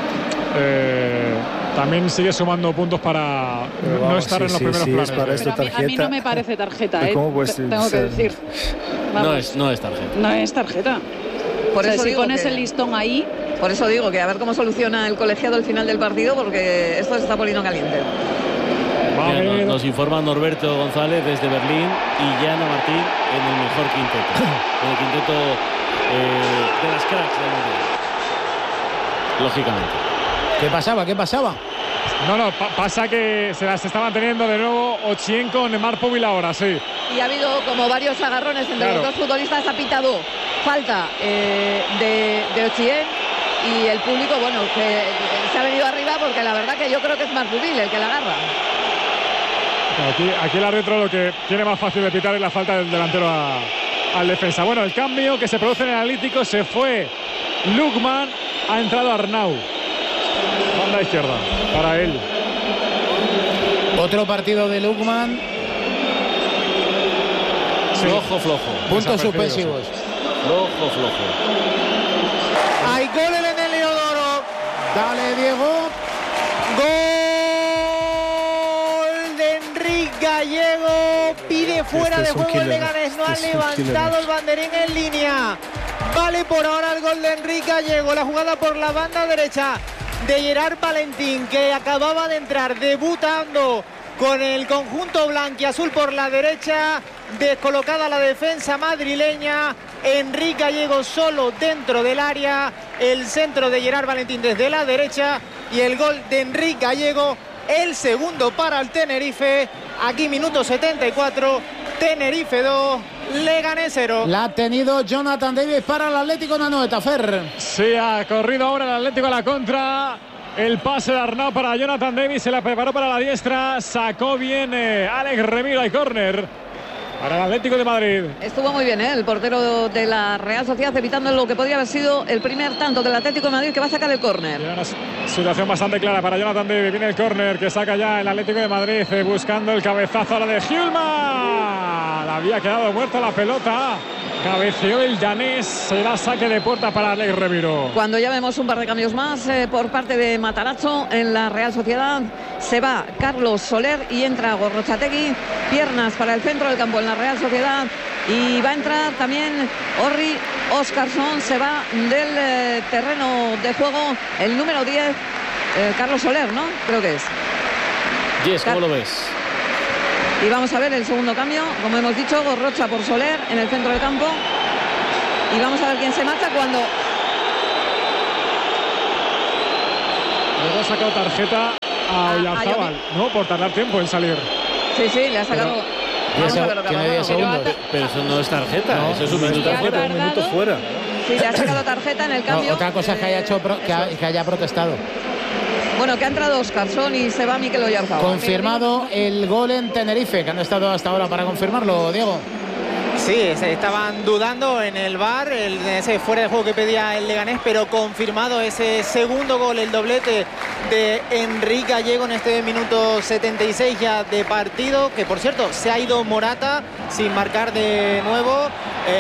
eh, también sigue sumando puntos para eh, no estar sí, en los sí, primeros sí, planes. para esta Pero a, mí, a mí no me parece tarjeta, ¿eh? ¿Cómo pues, tengo que decir. No es, no es tarjeta. No es tarjeta. Por o sea, eso si digo pones que, el listón ahí. Por eso digo que a ver cómo soluciona el colegiado al final del partido, porque esto se está poniendo caliente. Mira, nos, nos informa Norberto González desde Berlín y Yana Martín en el mejor quinteto. En el quinteto eh, de las cracks del mundial. Lógicamente. ¿Qué pasaba? ¿Qué pasaba? No, no, pa pasa que se las está manteniendo de nuevo Ochien con Neymar Pubil ahora, sí. Y ha habido como varios agarrones entre claro. los dos futbolistas. Ha pitado falta eh, de, de Ochien, y el público, bueno, que se ha venido arriba, porque la verdad que yo creo que es más Pubil el que la agarra. Aquí, aquí el árbitro lo que tiene más fácil de pitar es la falta del delantero a, al defensa. Bueno, el cambio que se produce en el Atlético, se fue Lukman, ha entrado Arnau. Banda izquierda para él. Otro partido de Lukman. Sí. Flojo, flojo. Puntos suspensivos. Flojo, flojo. Hay gol en el Heliodoro. Dale, Diego. Gol de Enrique Gallego. Pide fuera este de juego el Leganés. No este ha levantado el banderín en línea. Vale por ahora el gol de Enrique Gallego. La jugada por la banda derecha de Gerard Valentín, que acababa de entrar debutando con el conjunto blanquiazul por la derecha. Descolocada la defensa madrileña. Enrique Gallego solo dentro del área. El centro de Gerard Valentín desde la derecha. Y el gol de Enrique Gallego, el segundo para el Tenerife. Aquí minuto setenta y cuatro. Tenerife dos, Leganés cero. La ha tenido Jonathan Davis para el Atlético de Anoeta, Fer. Sí, ha corrido ahora el Atlético a la contra. El pase de Arnau para Jonathan Davis, se la preparó para la diestra. Sacó bien eh, Alex Remiro y córner. para el Atlético de Madrid. Estuvo muy bien, ¿eh? El portero de la Real Sociedad, evitando lo que podría haber sido el primer tanto del Atlético de Madrid, que va a sacar el córner. Una situación bastante clara para Jonathan David. Viene el córner que saca ya el Atlético de Madrid, eh, buscando el cabezazo ahora de Hjulmand. Había quedado muerta la pelota. Cabeceó el danés. Será saque de puerta para Alex Remiro. Cuando ya vemos un par de cambios más eh, por parte de Matarazzo en la Real Sociedad, se va Carlos Soler y entra Gorrotxategui. Piernas para el centro del campo en la Real Sociedad. Y va a entrar también Orri Óscarsson. Se va del eh, terreno de juego el número diez, eh, Carlos Soler, ¿no? Creo que es. Yes, ¿cómo Car lo ves? Y vamos a ver el segundo cambio, como hemos dicho, Gorrocha por Soler en el centro del campo. Y vamos a ver quién se marcha cuando... Luego ha sacado tarjeta a Oyarzábal, ¿no? Por tardar tiempo en salir. Sí, sí, le ha sacado... Pero, vamos a ver lo que ha tiene diez pasado. segundos. Pero eso no es tarjeta, No, eso es un minuto que ha fuera. tardado. Un minuto fuera. Sí, le ha sacado tarjeta en el cambio. No, otra cosa es que haya, hecho pro, que, ha, que haya protestado. Bueno, que ha entrado Óscarsson y se va Mikel Oyarzábal. Confirmado el gol en Tenerife, que han estado hasta ahora para confirmarlo, Diego. Sí, se estaban dudando en el V A R, el, ese fuera de juego que pedía el Leganés, pero confirmado ese segundo gol, el doblete de Enrique Gallego en este minuto setenta y seis ya de partido, que por cierto se ha ido Morata sin marcar de nuevo.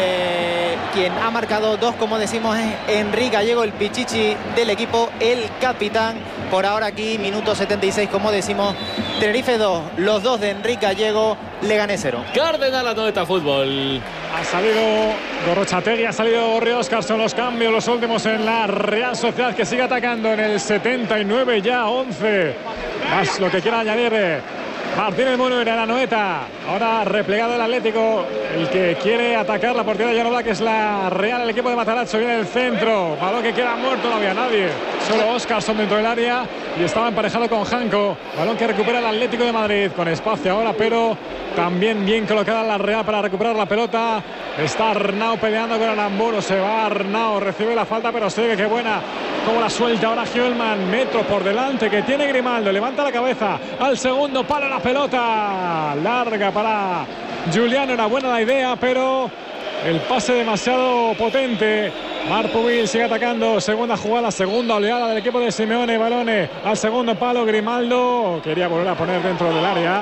Eh, quien ha marcado dos, como decimos, es Enrique Gallego, el pichichi del equipo, el capitán. Por ahora aquí, minuto setenta y seis, como decimos, Tenerife dos, los dos de Enrique Gallego, Leganés cero. Cardenal Anoeta Fútbol. Ha salido Gorrotxategui, ha salido Orri Óscarsson, los cambios, los últimos en la Real Sociedad, que sigue atacando en el setenta y nueve, ya once. Más lo que quiera añadir eh, Martínez Muno en la Anoeta. Ahora replegado el Atlético, el que quiere atacar la portería de Llanola, que es la Real, el equipo de Matarazzo. Viene el centro, balón que queda muerto, no había nadie, solo Óscarsson dentro del área y estaba emparejado con Janko. Balón que recupera el Atlético de Madrid, con espacio ahora, pero también bien colocada la Real para recuperar la pelota. Está Arnau peleando con Aramburu, se va Arnau, recibe la falta, pero sigue, qué buena como la suelta ahora Hjulmand, metro por delante que tiene Grimaldo, levanta la cabeza al segundo palo, la pelota larga para Juliano. Era buena la idea, pero el pase demasiado potente. Marpuvil sigue atacando, segunda jugada, segunda oleada del equipo de Simeone. Balone al segundo palo, Grimaldo quería volver a poner dentro del área,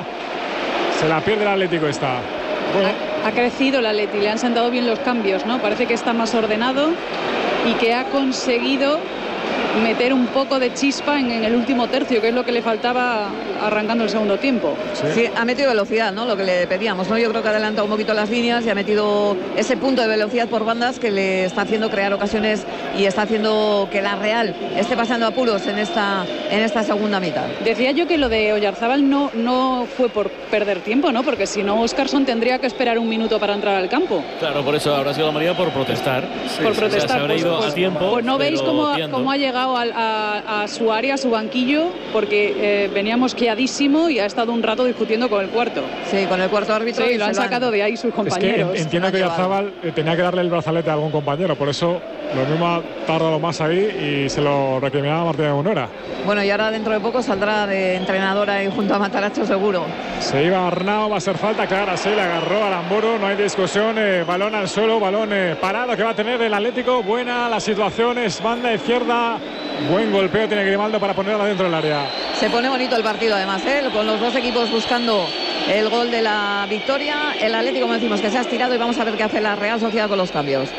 se la pierde el Atlético esta. Bueno, ha, ha crecido el Atleti, le han sentado bien los cambios, ¿no? Parece que está más ordenado y que ha conseguido meter un poco de chispa en, en el último tercio, que es lo que le faltaba arrancando el segundo tiempo. Sí. Sí, ha metido velocidad, ¿no? Lo que le pedíamos, ¿no? Yo creo que ha adelantado un poquito las líneas y ha metido ese punto de velocidad por bandas que le está haciendo crear ocasiones y está haciendo que la Real esté pasando apuros en esta, en esta segunda mitad. Decía yo que lo de Oyarzábal no, no fue por perder tiempo, ¿no? Porque si no, Óscarsson tendría que esperar un minuto para entrar al campo. Claro, por eso habrá sido la mayoría por protestar. Sí, por protestar. O sea, se habrá ido pues, a tiempo. Pues no veis cómo, cómo ha llegado a, a, a su área, a su banquillo, porque eh, veníamos queadísimo y ha estado un rato discutiendo con el cuarto. Sí, con el cuarto árbitro. Sí, y lo han sacado de ahí sus compañeros. Es que entiendo que Oyarzábal tenía que darle el brazalete a algún compañero, por eso lo mismo ha tardado más ahí y se lo recriminaba Martínez Munera. Bueno, y ahora dentro de poco saldrá de entrenadora ahí junto a Matarazzo seguro. Se iba Arnau, va a ser falta clara, sí, le agarró a Aramburu, no hay discusión, eh, balón al suelo, balón eh, parado que va a tener el Atlético. Buena la situación, es banda izquierda, buen golpeo tiene Grimaldo para ponerla dentro del área. Se pone bonito el partido además, ¿eh? Con los dos equipos buscando el gol de la victoria. El Atlético, como decimos, que se ha estirado y vamos a ver qué hace la Real Sociedad con los cambios.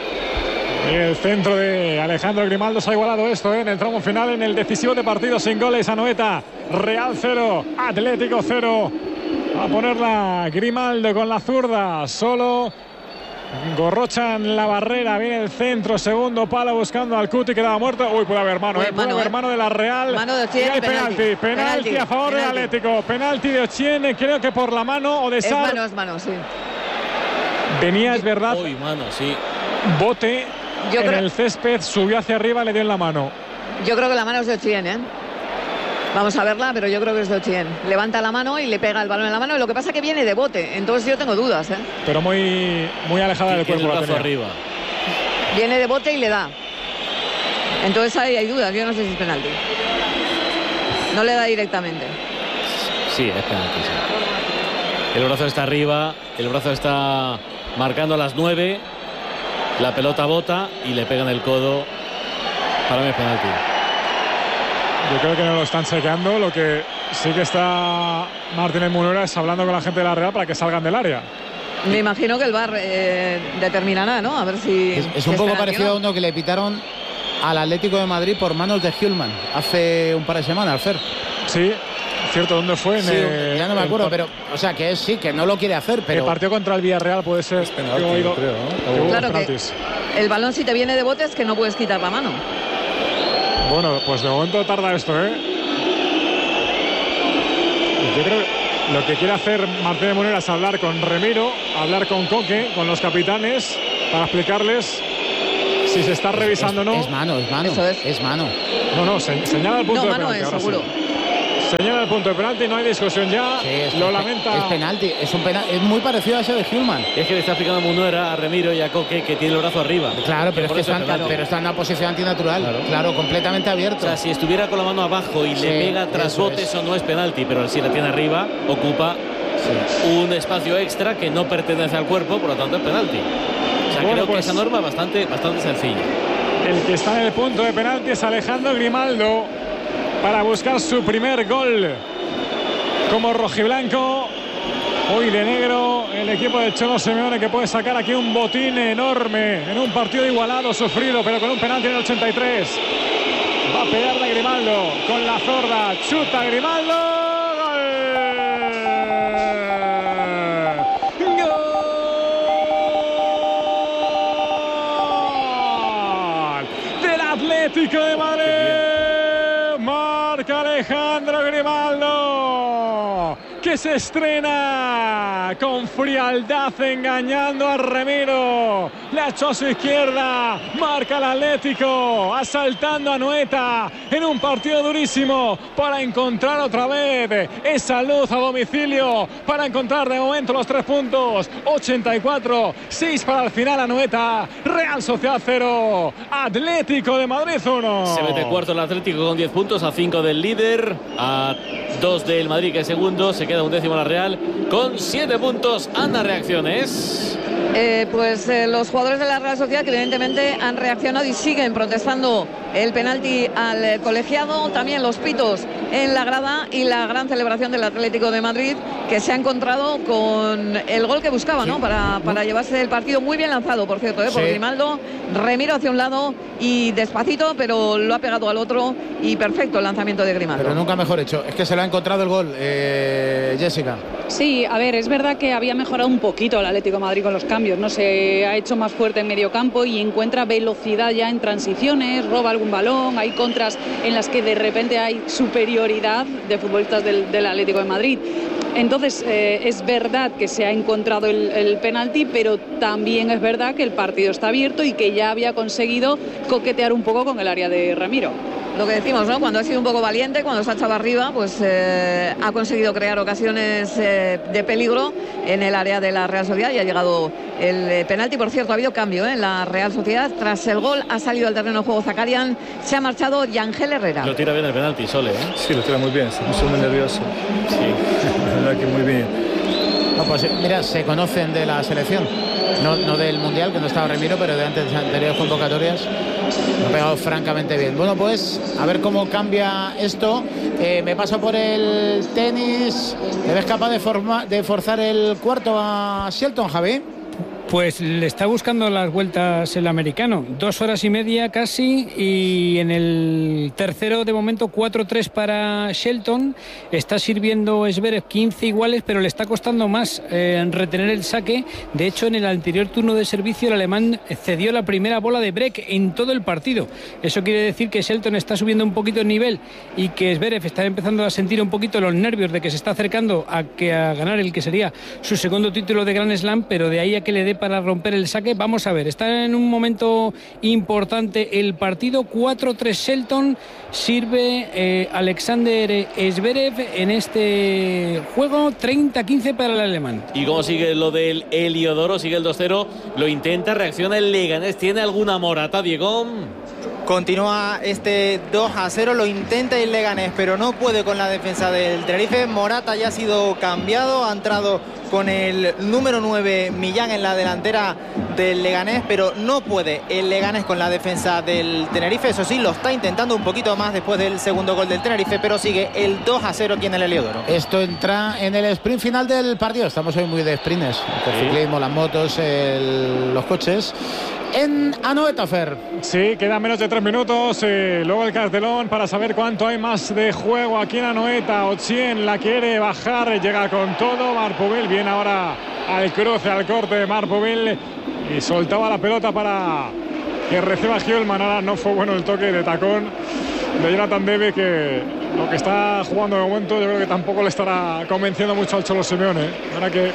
El centro de Alejandro Grimaldo se ha igualado esto, ¿eh? En el tramo final, en el decisivo de partido sin goles. Anoeta, Real cero, Atlético cero. A ponerla Grimaldo con la zurda, solo Gorrocha en la barrera, viene el centro, segundo palo buscando al Cuti, que daba muerto. Uy, puede haber mano, eh, puede haber mano de la Real. Mano de Ochien, y hay penalti, penalti, penalti, penalti a favor penalti. del Atlético. Penalti de Ochien, creo que por la mano o de Sar. Es mano, es mano, sí. Venía, es verdad. Uy, mano, sí. Bote Yo en creo... el césped, subió hacia arriba, le dio en la mano. Yo creo que la mano es de Ochien, ¿eh? Vamos a verla, pero yo creo que es de Ochien. Levanta la mano y le pega el balón en la mano. Lo que pasa es que viene de bote, entonces yo tengo dudas, ¿eh? Pero muy, muy alejada del cuerpo. El brazo arriba. Viene de bote y le da. Entonces ahí hay dudas, yo no sé si es penalti. No le da directamente. Sí, es penalti, sí. El brazo está arriba, el brazo está marcando a las nueve. La pelota bota y le pega en el codo. Para mí es penalti. Yo creo que no lo están chequeando. Lo que sí que está Martínez Munera es hablando con la gente de la Real para que salgan del área. Me imagino que el V A R eh, determinará, ¿no? A ver si... Es, es un poco parecido a uno que le pitaron al Atlético de Madrid por manos de Hjulman hace un par de semanas, Fer. Sí, cierto, ¿dónde fue? Sí, en ya no me acuerdo, pero, o sea, que es, sí, que no lo quiere hacer, pero... El partido contra el Villarreal puede ser... Es penalti, yo oído, creo, ¿no? Que claro que el balón, si te viene de bote, es que no puedes quitar la mano. Bueno, pues de momento tarda esto, ¿eh? Yo creo que lo que quiere hacer Martínez Munera es hablar con Remiro, hablar con Coque, con los capitanes, para explicarles si se está revisando o no. Es mano, es mano. Eso es. Es mano. No, no, se, señala el punto no, de penalti. No, mano es, seguro. Sí. Señala el punto de penalti, no hay discusión ya. Sí, es, lo es, lamenta. Es penalti, es un penalti, es muy parecido a ese de Hjulman. Es que le está explicando Munera a Remiro y a Coque que tiene el brazo arriba. Claro, pero, que es que están, claro, pero está en una posición antinatural. Claro. claro, completamente abierto. O sea, si estuviera con la mano abajo y sí, le pega tras eso bote, es. Eso no es penalti, pero si la tiene arriba, ocupa sí. un espacio extra que no pertenece al cuerpo, por lo tanto es penalti. O sea, bueno, creo pues, que esa norma es bastante, bastante sencilla. El que está en el punto de penalti es Alejandro Grimaldo para buscar su primer gol como rojiblanco. Hoy de negro el equipo de Cholo Simeone, que puede sacar aquí un botín enorme en un partido igualado, sufrido, pero con un penalti en el ochenta y tres. Va a pegarle Grimaldo con la zurda, chuta Grimaldo, gol. Gol del Atlético de Madrid. Marca Alejandro Grimaldo, que se estrena con frialdad engañando a Remiro. La echó a su izquierda, marca el Atlético, asaltando a Noeta en un partido durísimo para encontrar otra vez esa luz a domicilio, para encontrar de momento los tres puntos. ochenta y cuatro, seis para el final a Noeta. Real Sociedad cero, Atlético de Madrid uno. Se mete cuarto el Atlético con diez puntos, a cinco del líder, a dos del Madrid que es segundo. Se queda un décimo la Real con siete puntos. Anda, reacciones. Eh, pues eh, los jugadores de la Real Sociedad, que evidentemente han reaccionado y siguen protestando el penalti al eh, colegiado. También los pitos en la grada y la gran celebración del Atlético de Madrid, que se ha encontrado con el gol que buscaba, sí, ¿no? Para, para llevarse el partido. Muy bien lanzado, por cierto, ¿eh? por sí. Grimaldo. Remiro hacia un lado y despacito, pero lo ha pegado al otro. Y perfecto el lanzamiento de Grimaldo. Pero nunca mejor hecho. Es que se le ha encontrado el gol, eh, Jessica. Sí, a ver, es verdad que había mejorado un poquito el Atlético de Madrid con los cambios, ¿no? Se ha hecho más fuerte en medio campo y encuentra velocidad ya en transiciones, roba algún balón, hay contras en las que de repente hay superioridad de futbolistas del, del Atlético de Madrid. Entonces, eh, es verdad que se ha encontrado el, el penalti, pero también es verdad que el partido está abierto y que ya había conseguido coquetear un poco con el área de Remiro. Lo que decimos, ¿no? Cuando ha sido un poco valiente, cuando se ha echado arriba, pues eh, ha conseguido crear ocasiones eh, de peligro en el área de la Real Sociedad y ha llegado el eh, penalti. Por cierto, ha habido cambio ¿eh? en la Real Sociedad. Tras el gol ha salido al terreno de juego Zakarian, se ha marchado Yangel Herrera. Lo tira bien el penalti, Sole, ¿eh? Sí, lo tira muy bien, se puso muy nervioso. Sí, la verdad que muy bien. No, pues mira, se conocen de la selección, no, no del Mundial, que no estaba Remiro, pero de antes de anteriores convocatorias. Lo ha pegado francamente bien. Bueno, pues a ver cómo cambia esto. Eh, me paso por el tenis. ¿Te ves capaz de, forma, de forzar el cuarto a Shelton, Javi? Pues le está buscando las vueltas el americano. Dos horas y media casi, y en el tercero de momento cuatro tres para Shelton. Está sirviendo Zverev quince iguales, pero le está costando más eh, retener el saque. De hecho, en el anterior turno de servicio el alemán cedió la primera bola de break en todo el partido. Eso quiere decir que Shelton está subiendo un poquito el nivel y que Zverev está empezando a sentir un poquito los nervios de que se está acercando a, que, a ganar el que sería su segundo título de Grand Slam, pero de ahí a que le dé para romper el saque. Vamos a ver, está en un momento importante el partido. Cuatro tres Shelton, sirve eh, Alexander Zverev en este juego. Treinta quince para el alemán. ¿Y cómo sigue lo del Heliodoro? Sigue el dos cero, lo intenta, reacciona el Leganés. ¿Tiene alguna morata, Diego? Continúa este dos a cero, lo intenta el Leganés, pero no puede con la defensa del Tenerife. Morata ya ha sido cambiado, ha entrado con el número nueve Millán en la delantera del Leganés, pero no puede el Leganés con la defensa del Tenerife. Eso sí, lo está intentando un poquito más después del segundo gol del Tenerife, pero sigue el dos a cero aquí en el Heliodoro. Esto entra en el sprint final del partido. Estamos hoy muy de sprints, el ciclismo, las motos, el, los coches. En Anoeta, Fer. Sí, quedan menos de tres minutos. Eh, luego el cartelón para saber cuánto hay más de juego aquí en Anoeta. Ochien la quiere bajar, llega con todo. Marpubil viene ahora al cruce, al corte de Marpubil y soltaba la pelota para que reciba Hjulmand. Ahora no fue bueno el toque de tacón de Jonathan David, que lo que está jugando de momento yo creo que tampoco le estará convenciendo mucho al Cholo Simeone. Ahora que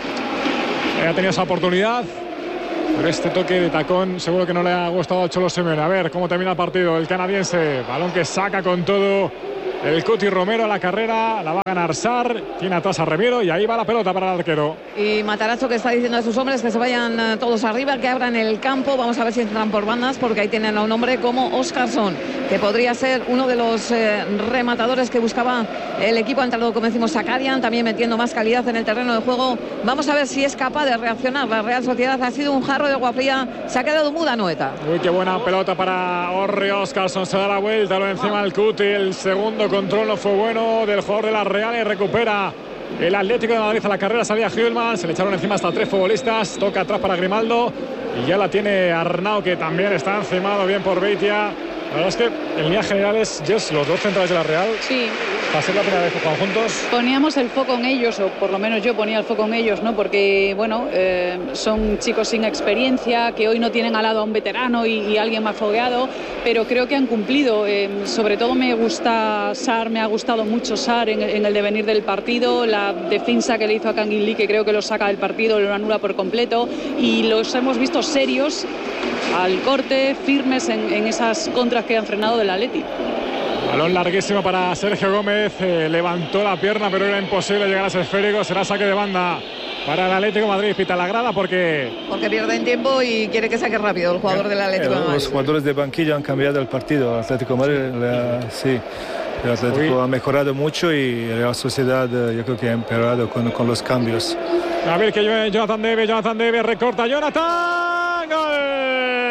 ha tenido esa oportunidad, pero este toque de tacón seguro que no le ha gustado al Cholo Simeone. A ver cómo termina el partido. El canadiense, balón que saca con todo el Cuti Romero a la carrera, la va a ganar Sarr, tiene atrás a Remiro y ahí va la pelota para el arquero. Y Matarazzo que está diciendo a sus hombres que se vayan uh, todos arriba, que abran el campo. Vamos a ver si entran por bandas, porque ahí tienen a un hombre como Óscarsson, que podría ser uno de los eh, rematadores que buscaba el equipo. Ha entrado, como decimos, Zakarian, también metiendo más calidad en el terreno de juego. Vamos a ver si es capaz de reaccionar la Real Sociedad. Ha sido un jarro de agua fría, se ha quedado muda Anoeta. Uy, qué buena pelota para Orri. Óscarsson se da la vuelta, lo encima el Cuti, el segundo control no fue bueno del jugador de la Real y recupera el Atlético de Madrid a la carrera. Salía Hjulmand, se le echaron encima hasta tres futbolistas, toca atrás para Grimaldo y ya la tiene Arnau, que también está encimado bien por Beitia. La verdad es que en líneas generales, Jess, los dos centrales de la Real, sí, va a ser la primera vez que juegan juntos. Poníamos el foco en ellos, o por lo menos yo ponía el foco en ellos, ¿no? Porque, bueno, eh, son chicos sin experiencia, que hoy no tienen al lado a un veterano y, y alguien más fogueado, pero creo que han cumplido. Eh, sobre todo me gusta Sarr, me ha gustado mucho Sarr en, en el devenir del partido, la defensa que le hizo a Kangin Lee, que creo que lo saca del partido, lo anula por completo, y los hemos visto serios al corte, firmes en, en esas contras que han frenado del Atleti. Balón larguísimo para Sergio Gómez, eh, levantó la pierna pero era imposible llegar a ese esférico. Será saque de banda para el Atlético de Madrid. Pita la grada porque porque pierden tiempo y quiere que saque rápido el jugador del Atlético de Madrid. Los jugadores de banquillo han cambiado el partido. El Atlético de Madrid, la, sí, el Atlético Uy. ha mejorado mucho y la Real Sociedad yo creo que ha empeorado con, con los cambios. A ver que Jonathan David, Jonathan David recorta, Jonathan, ¡gol!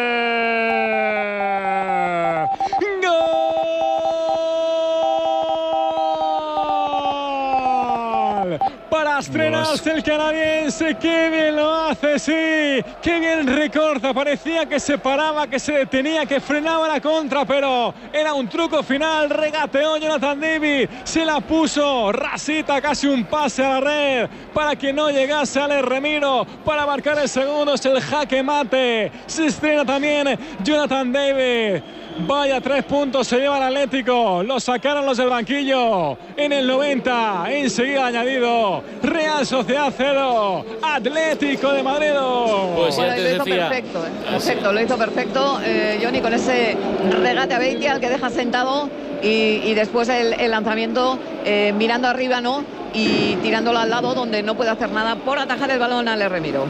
Astrenas, el canadiense, qué bien lo hace, sí, qué bien recorta, parecía que se paraba, que se detenía, que frenaba la contra, pero era un truco final. Regateó Jonathan David, se la puso rasita, casi un pase a la red para que no llegase Ale Remiro para marcar el segundo. Es el jaque mate, se estrena también Jonathan David. Vaya, tres puntos se lleva el Atlético. Lo sacaron los del banquillo en el noventa. Enseguida añadido. Real Sociedad cero, Atlético de Madrid. Pues bueno, lo hizo decía. perfecto, ¿eh? perfecto, lo hizo perfecto, eh, Johnny, con ese regate a Beitia, al que deja sentado, y, y después el, el lanzamiento eh, mirando arriba, ¿no? Y tirándolo al lado donde no puede hacer nada por atajar el balón a Ale Remiro.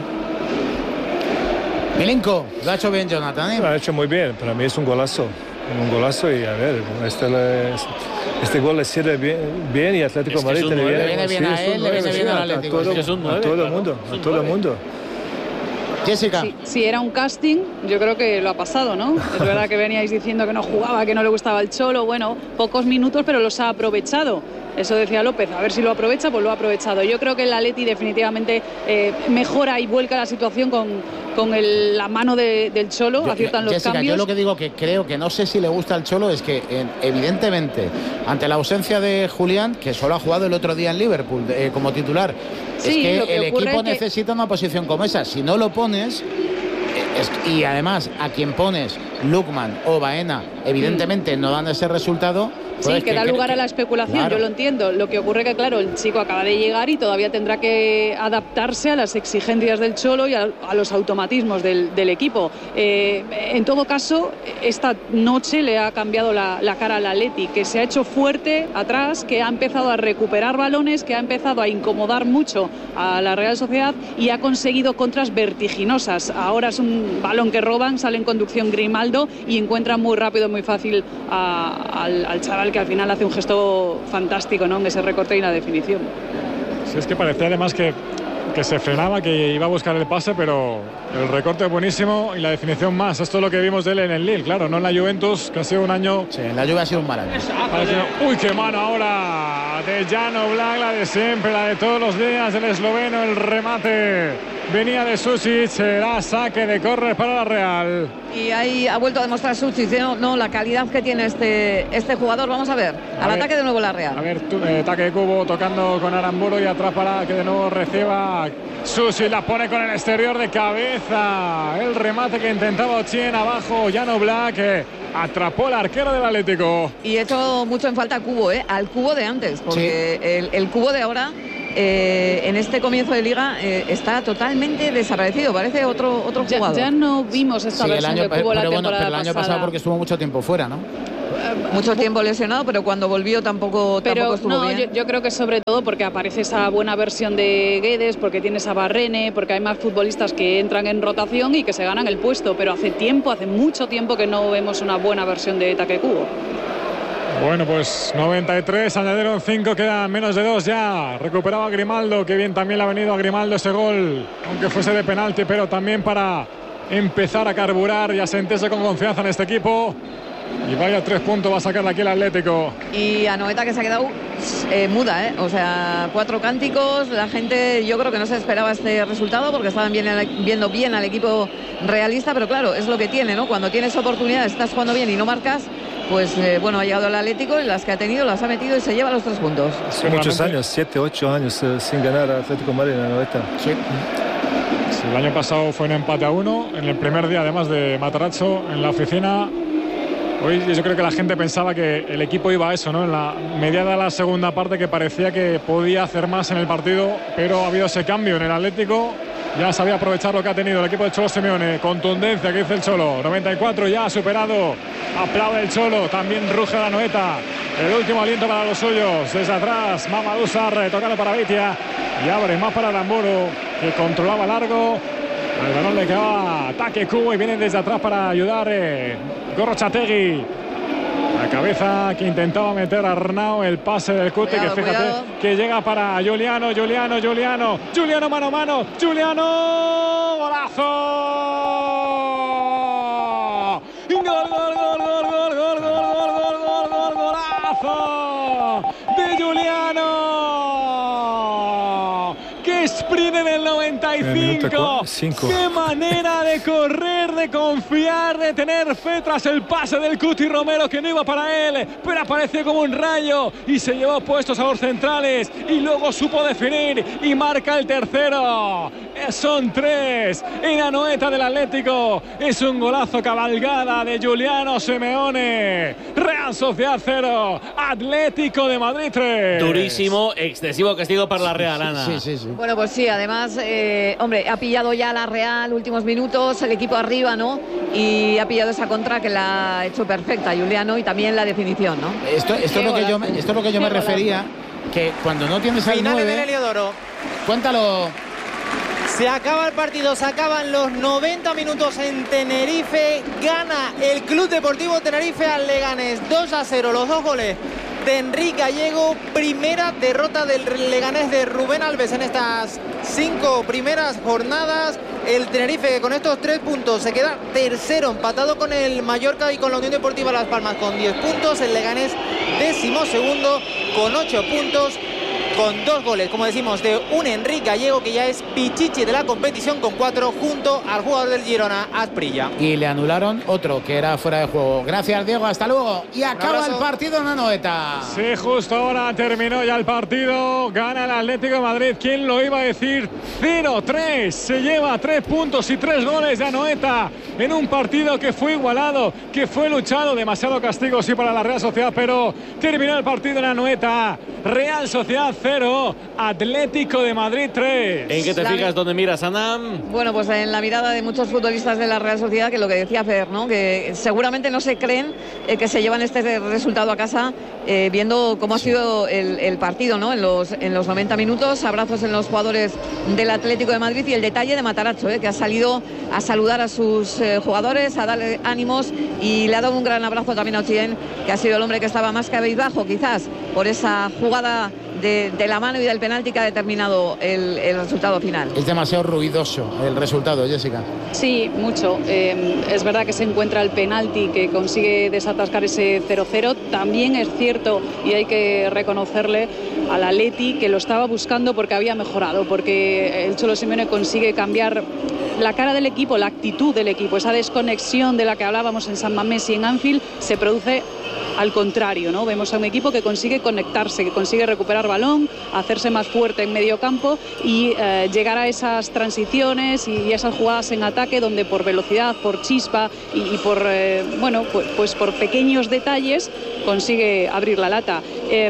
Milenko, lo ha hecho bien Jonathan, ¿eh? Lo ha hecho muy bien, para mí es un golazo, un golazo y a ver, este, este gol le sirve bien, bien y Atlético de Madrid le viene bien a él, le viene bien al Atlético. A todo el mundo, a todo el mundo. Jessica. Si, si era un casting, yo creo que lo ha pasado, ¿no? Es verdad que veníais diciendo que no jugaba, que no le gustaba el Cholo, bueno, pocos minutos, pero los ha aprovechado. Eso decía López, a ver si lo aprovecha, pues lo ha aprovechado. Yo creo que el Atleti definitivamente eh, mejora y vuelca la situación con, con el, la mano de, del Cholo, yo, aciertan los Jessica, cambios. Yo lo que digo que creo que no sé si le gusta al Cholo es que eh, evidentemente ante la ausencia de Julián, que solo ha jugado el otro día en Liverpool eh, como titular, sí, es que, que el equipo es necesita que... una posición como esa. Si no lo pones... Es, y además a quien pones, Lookman o Baena, evidentemente mm. no dan ese resultado, Sí, pues que, que da lugar que, a la especulación, claro. Yo lo entiendo. Lo que ocurre que, claro, el chico acaba de llegar y todavía tendrá que adaptarse a las exigencias del Cholo y a, a los automatismos del, del equipo. Eh, en todo caso, esta noche le ha cambiado la, la cara al Atleti, que se ha hecho fuerte atrás, que ha empezado a recuperar balones, que ha empezado a incomodar mucho a la Real Sociedad y ha conseguido contras vertiginosas. Ahora es un balón que roban, sale en conducción Grimaldo y encuentra muy rápido, muy fácil a, al, al chaval, que al final hace un gesto fantástico, ¿no?, en ese recorte y la definición. Sí, es que parecía además que, que se frenaba, que iba a buscar el pase, pero el recorte es buenísimo y la definición más. Esto es lo que vimos de él en el Lille, claro, no en la Juventus, que ha sido un año... Sí, en la Juve ha sido un mal año. Uy, qué mano ahora de Jano Black, la de siempre, la de todos los días del esloveno, el remate venía de Susic, será saque de córner para la Real. Y ahí ha vuelto a demostrar Susic, ¿no? no la calidad que tiene este, este jugador. Vamos a ver, a al ver, ataque de nuevo la Real. A ver, tu, eh, ataque de Cubo tocando con Aramburu y atrás para que de nuevo reciba Susic, la pone con el exterior de cabeza. El remate que intentaba Ochien abajo, Jano Black, que atrapó el arquero del Atlético. Y hecho mucho en falta Cubo, ¿eh? Al Cubo de antes, porque sí. el, el Cubo de ahora... Eh, en este comienzo de liga eh, está totalmente desaparecido, parece otro otro ya, jugador. Ya no vimos esta sí, versión el año, de Cubo pero la bueno, temporada pero el año pasada. pasado porque estuvo mucho tiempo fuera, ¿no? Mucho tiempo lesionado, pero cuando volvió tampoco, pero tampoco estuvo no, bien. Yo, yo creo que sobre todo porque aparece esa buena versión de Guedes, porque tienes a Barrene, porque hay más futbolistas que entran en rotación y que se ganan el puesto, pero hace tiempo, hace mucho tiempo que no vemos una buena versión de Taque Cubo. Bueno, pues noventa y tres, añadieron cinco, quedan menos de dos ya. Recuperaba Grimaldo, que bien también le ha venido a Grimaldo ese gol, aunque fuese de penalti, pero también para empezar a carburar y a sentirse con confianza en este equipo. Y vaya tres puntos va a sacar aquí el Atlético. Y Anoeta, que se ha quedado eh, muda, ¿eh? O sea, cuatro cánticos. La gente, yo creo que no se esperaba este resultado porque estaban bien, viendo bien al equipo realista, pero claro, es lo que tiene, ¿no? Cuando tienes oportunidades, estás jugando bien y no marcas, pues eh, bueno, ha llegado el Atlético y las que ha tenido las ha metido y se lleva los tres puntos. Hace muchos años, siete, ocho años eh, sin ganar al Atlético de Madrid en Anoeta. Sí. Sí, el año pasado fue un empate a uno en el primer día, además de Matarazzo en la oficina. Hoy yo creo que la gente pensaba que el equipo iba a eso, ¿no? En la mediada de la segunda parte, que parecía que podía hacer más en el partido, pero ha habido ese cambio en el Atlético. Ya sabía aprovechar lo que ha tenido el equipo de Cholo Simeone. Contundencia que dice el Cholo. noventa y cuatro ya ha superado. Aplaude el Cholo. También ruge la Anoeta. El último aliento para los suyos. Desde atrás, Mamadou Sarr tocando para Vitia. Y abre más para Aramburu, que controlaba largo. Al balón le quedaba Taque Cubo y vienen desde atrás para ayudar eh, Gorrotxategi. La cabeza que intentaba meter a Arnau, el pase del Cuti, que fíjate cuidado. Que llega para Giuliano, Giuliano, Giuliano, Giuliano mano a mano, Giuliano, golazo. Gol, gol, gol, gol, gol, gol, gol, gol, gol, gol, gol, golazo de Giuliano. ¡Qué sprint en el noventa y cinco! ¡Qué manera de correr, de confiar, de tener fe tras el pase del Cuti Romero, que no iba para él, pero apareció como un rayo y se llevó puestos a los centrales y luego supo definir y marca el tercero. Son tres en Anoeta del Atlético. Es un golazo, cabalgada de Giuliano Simeone. Real Sociedad cero, Atlético de Madrid tres. Durísimo, excesivo castigo para la Real, Ana. Sí, sí, sí. Bueno, pues sí, además, eh, hombre, ha pillado ya la Real últimos minutos, el equipo arriba, ¿no? Y ha pillado esa contra que la ha hecho perfecta Giuliano, y también la definición, ¿no? Esto, esto, es, lo que yo, esto es lo que yo me refería, que cuando no tienes el Finales nueve... del Heliodoro. Cuéntalo. Se acaba el partido, se acaban los noventa minutos en Tenerife. Gana el Club Deportivo Tenerife al Leganés dos a cero. Los dos goles de Enrique Gallego. Primera derrota del Leganés de Rubén Alves en estas cinco primeras jornadas. El Tenerife, que con estos tres puntos se queda tercero, empatado con el Mallorca y con la Unión Deportiva Las Palmas con diez puntos. El Leganés décimo segundo con ocho puntos. con dos goles, como decimos, de un Enrique Gallego, que ya es pichichi de la competición con cuatro, junto al jugador del Girona, Asprilla. Y le anularon otro que era fuera de juego. Gracias, Diego, hasta luego. Y acaba el partido en Anoeta. Sí, justo ahora terminó ya el partido. Gana el Atlético de Madrid. ¿Quién lo iba a decir? cero tres. Se lleva tres puntos y tres goles de Anoeta en un partido que fue igualado, que fue luchado. Demasiado castigo, sí, para la Real Sociedad, pero terminó el partido en Anoeta. Real Sociedad cero, Atlético de Madrid tres. ¿En qué te fijas? ¿Dónde miras, Anam? Bueno, pues en la mirada de muchos futbolistas de la Real Sociedad, que lo que decía Fer, ¿no? Que seguramente no se creen eh, que se llevan este resultado a casa, eh, viendo cómo ha sido el, el partido, ¿no? En los, en los noventa minutos, abrazos en los jugadores del Atlético de Madrid, y el detalle de Matarazzo, eh, que ha salido a saludar a sus eh, jugadores, a darle ánimos, y le ha dado un gran abrazo también a Ochieng, que ha sido el hombre que estaba más cabizbajo, quizás, por esa jugada de, de la mano y del penalti que ha determinado el, el resultado final. Es demasiado ruidoso el resultado, Jessica. Sí, mucho. Eh, es verdad que se encuentra el penalti que consigue desatascar ese cero cero. También es cierto, y hay que reconocerle al Atleti, que lo estaba buscando porque había mejorado, porque el Cholo Simeone consigue cambiar la cara del equipo, la actitud del equipo. Esa desconexión de la que hablábamos en San Mamés y en Anfield se produce al contrario, ¿no? Vemos a un equipo que consigue conectarse, que consigue recuperar balón, hacerse más fuerte en medio campo y eh, llegar a esas transiciones y esas jugadas en ataque donde por velocidad, por chispa y, y por eh, bueno, pues, pues por pequeños detalles consigue abrir la lata. Eh,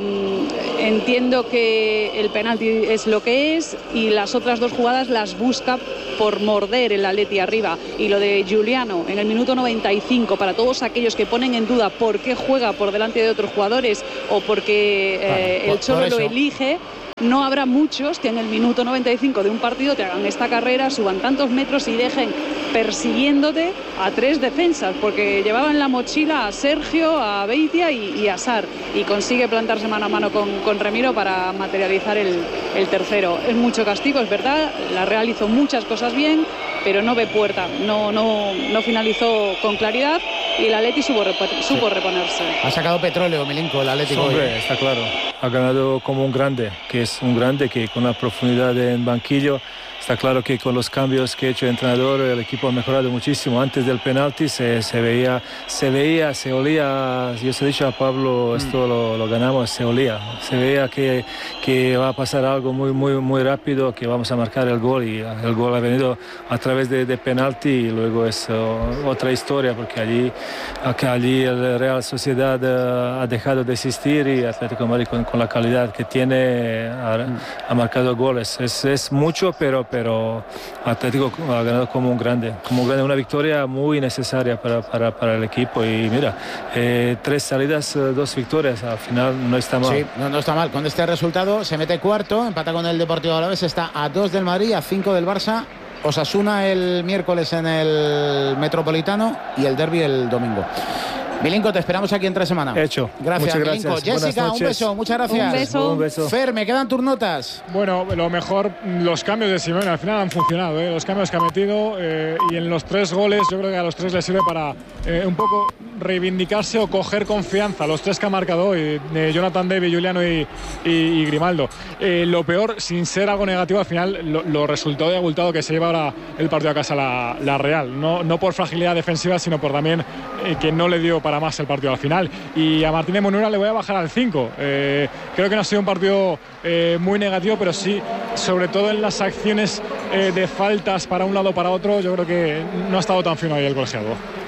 entiendo que el penalti es lo que es y las otras dos jugadas las busca por morder el Atleti arriba, y lo de Giuliano en el minuto noventa y cinco, para todos aquellos que ponen en duda por qué juega por delante de otros jugadores o porque eh, claro, el Cholo lo elige, no habrá muchos que en el minuto noventa y cinco de un partido te hagan esta carrera, suban tantos metros y dejen persiguiéndote a tres defensas, porque llevaban la mochila a Sergio, a Beitia y, y a Sar, y consigue plantarse mano a mano con, con Remiro para materializar el, el tercero. Es mucho castigo, es verdad, la Real hizo muchas cosas bien, pero no ve puerta, no, no, no finalizó con claridad, y el Atleti supo, supo sí. reponerse. Ha sacado petróleo, Milinko, el Atlético. Sí, hombre, está claro. Ha ganado como un grande, que es un grande que con la profundidad en banquillo. Está claro que con los cambios que ha hecho el entrenador, el equipo ha mejorado muchísimo. Antes del penalti se, se veía, se veía, se olía. Yo se he dicho a Pablo, esto lo, lo ganamos, se olía. Se veía que, que va a pasar algo muy, muy, muy rápido, que vamos a marcar el gol, y el gol ha venido a través de, de penalti, y luego es uh, otra historia, porque allí, acá, allí el Real Sociedad uh, ha dejado de existir, y Atlético de Madrid con, con la calidad que tiene ha, ha marcado goles. Es, es mucho, pero pero Atlético ha ganado como un grande, como un grande, una victoria muy necesaria para, para, para el equipo. Y mira, eh, tres salidas, dos victorias, al final no está mal. Sí, no, no está mal. Con este resultado se mete cuarto, empata con el Deportivo Alavés, está a dos del Madrid, a cinco del Barça. Osasuna el miércoles en el Metropolitano y el derbi el domingo. Milinko, te esperamos aquí entre semana. Hecho. Gracias, Muchas Milinko. gracias. Jessica, un beso, muchas gracias. Un beso. Un beso. Fer, me quedan tus notas. Bueno, lo mejor, los cambios de Simeone al final han funcionado, ¿eh? Los cambios que ha metido, eh, y en los tres goles yo creo que a los tres les sirve para eh, un poco reivindicarse o coger confianza. Los tres que ha marcado hoy, eh, Jonathan David, Giuliano y, y, y Grimaldo. Eh, lo peor, sin ser algo negativo, al final lo, lo resultado y abultado que se lleva ahora el partido a casa la, la Real. No, no por fragilidad defensiva, sino por también eh, que no le dio para más el partido al final. Y a Martínez Monura le voy a bajar al cinco. Eh, creo que no ha sido un partido eh, muy negativo, pero sí, sobre todo en las acciones eh, de faltas para un lado o para otro, yo creo que no ha estado tan fino ahí el colegiado.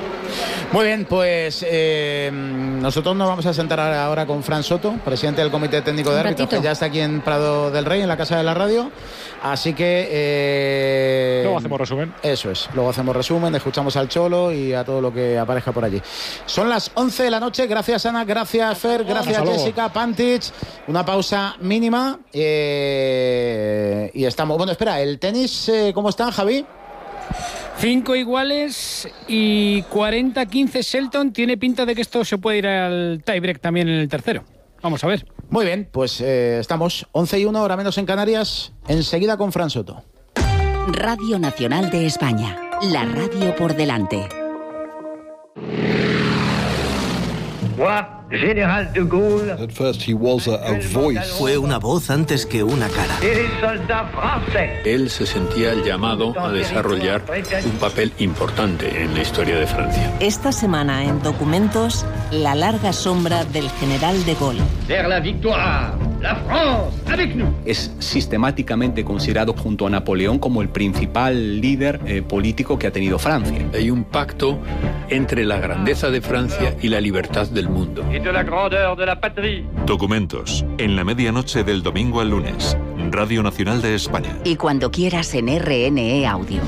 Muy bien, pues eh, nosotros nos vamos a sentar ahora con Fran Soto, presidente del Comité Técnico de Árbitros, que ya está aquí en Prado del Rey, en la Casa de la Radio. Así que... Eh, luego hacemos resumen. Eso es, luego hacemos resumen, escuchamos al Cholo y a todo lo que aparezca por allí. Son las once de la noche, gracias Ana, gracias Fer, gracias Hasta Jessica, luego. Pantic. Una pausa mínima eh, y estamos... Bueno, espera, ¿el tenis eh, cómo está, Javi? Cinco iguales y cuarenta quince Shelton. Tiene pinta de que esto se puede ir al tiebreak también en el tercero. Vamos a ver. Muy bien, pues eh, estamos once y uno, hora menos en Canarias. Enseguida con Fran Soto. Radio Nacional de España. La radio por delante. General de Gaulle. At first he was a, a voice. Fue una voz antes que una cara. Él se sentía llamado a desarrollar un papel importante en la historia de Francia. Esta semana en Documentos, la larga sombra del general de Gaulle. Vers la victoire, la France, avec nous. Es sistemáticamente considerado junto a Napoleón como el principal líder eh, político que ha tenido Francia. Hay un pacto entre la grandeza de Francia y la libertad del mundo. Y de la grandeur de la patrie. Documentos, en la medianoche del domingo al lunes. Radio Nacional de España. Y cuando quieras en R N E Audio.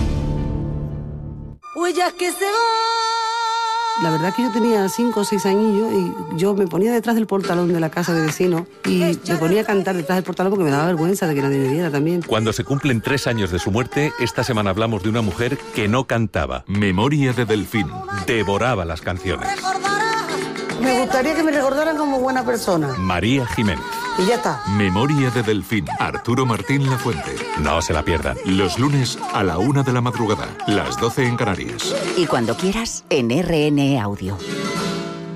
Huellas que se van. La verdad que yo tenía cinco o seis añillos y yo me ponía detrás del portalón de la casa de vecino y me ponía a cantar detrás del portalón porque me daba vergüenza de que nadie me viera también. Cuando se cumplen tres años de su muerte, esta semana hablamos de una mujer que no cantaba. Memoria de Delfín. Devoraba las canciones. Me gustaría que me recordaran como buena persona. María Jiménez. Y ya está. Memoria de Delfín. Arturo Martín Lafuente. No se la pierdan. Los lunes a la una de la madrugada. Las doce en Canarias. Y cuando quieras en R N E Audio.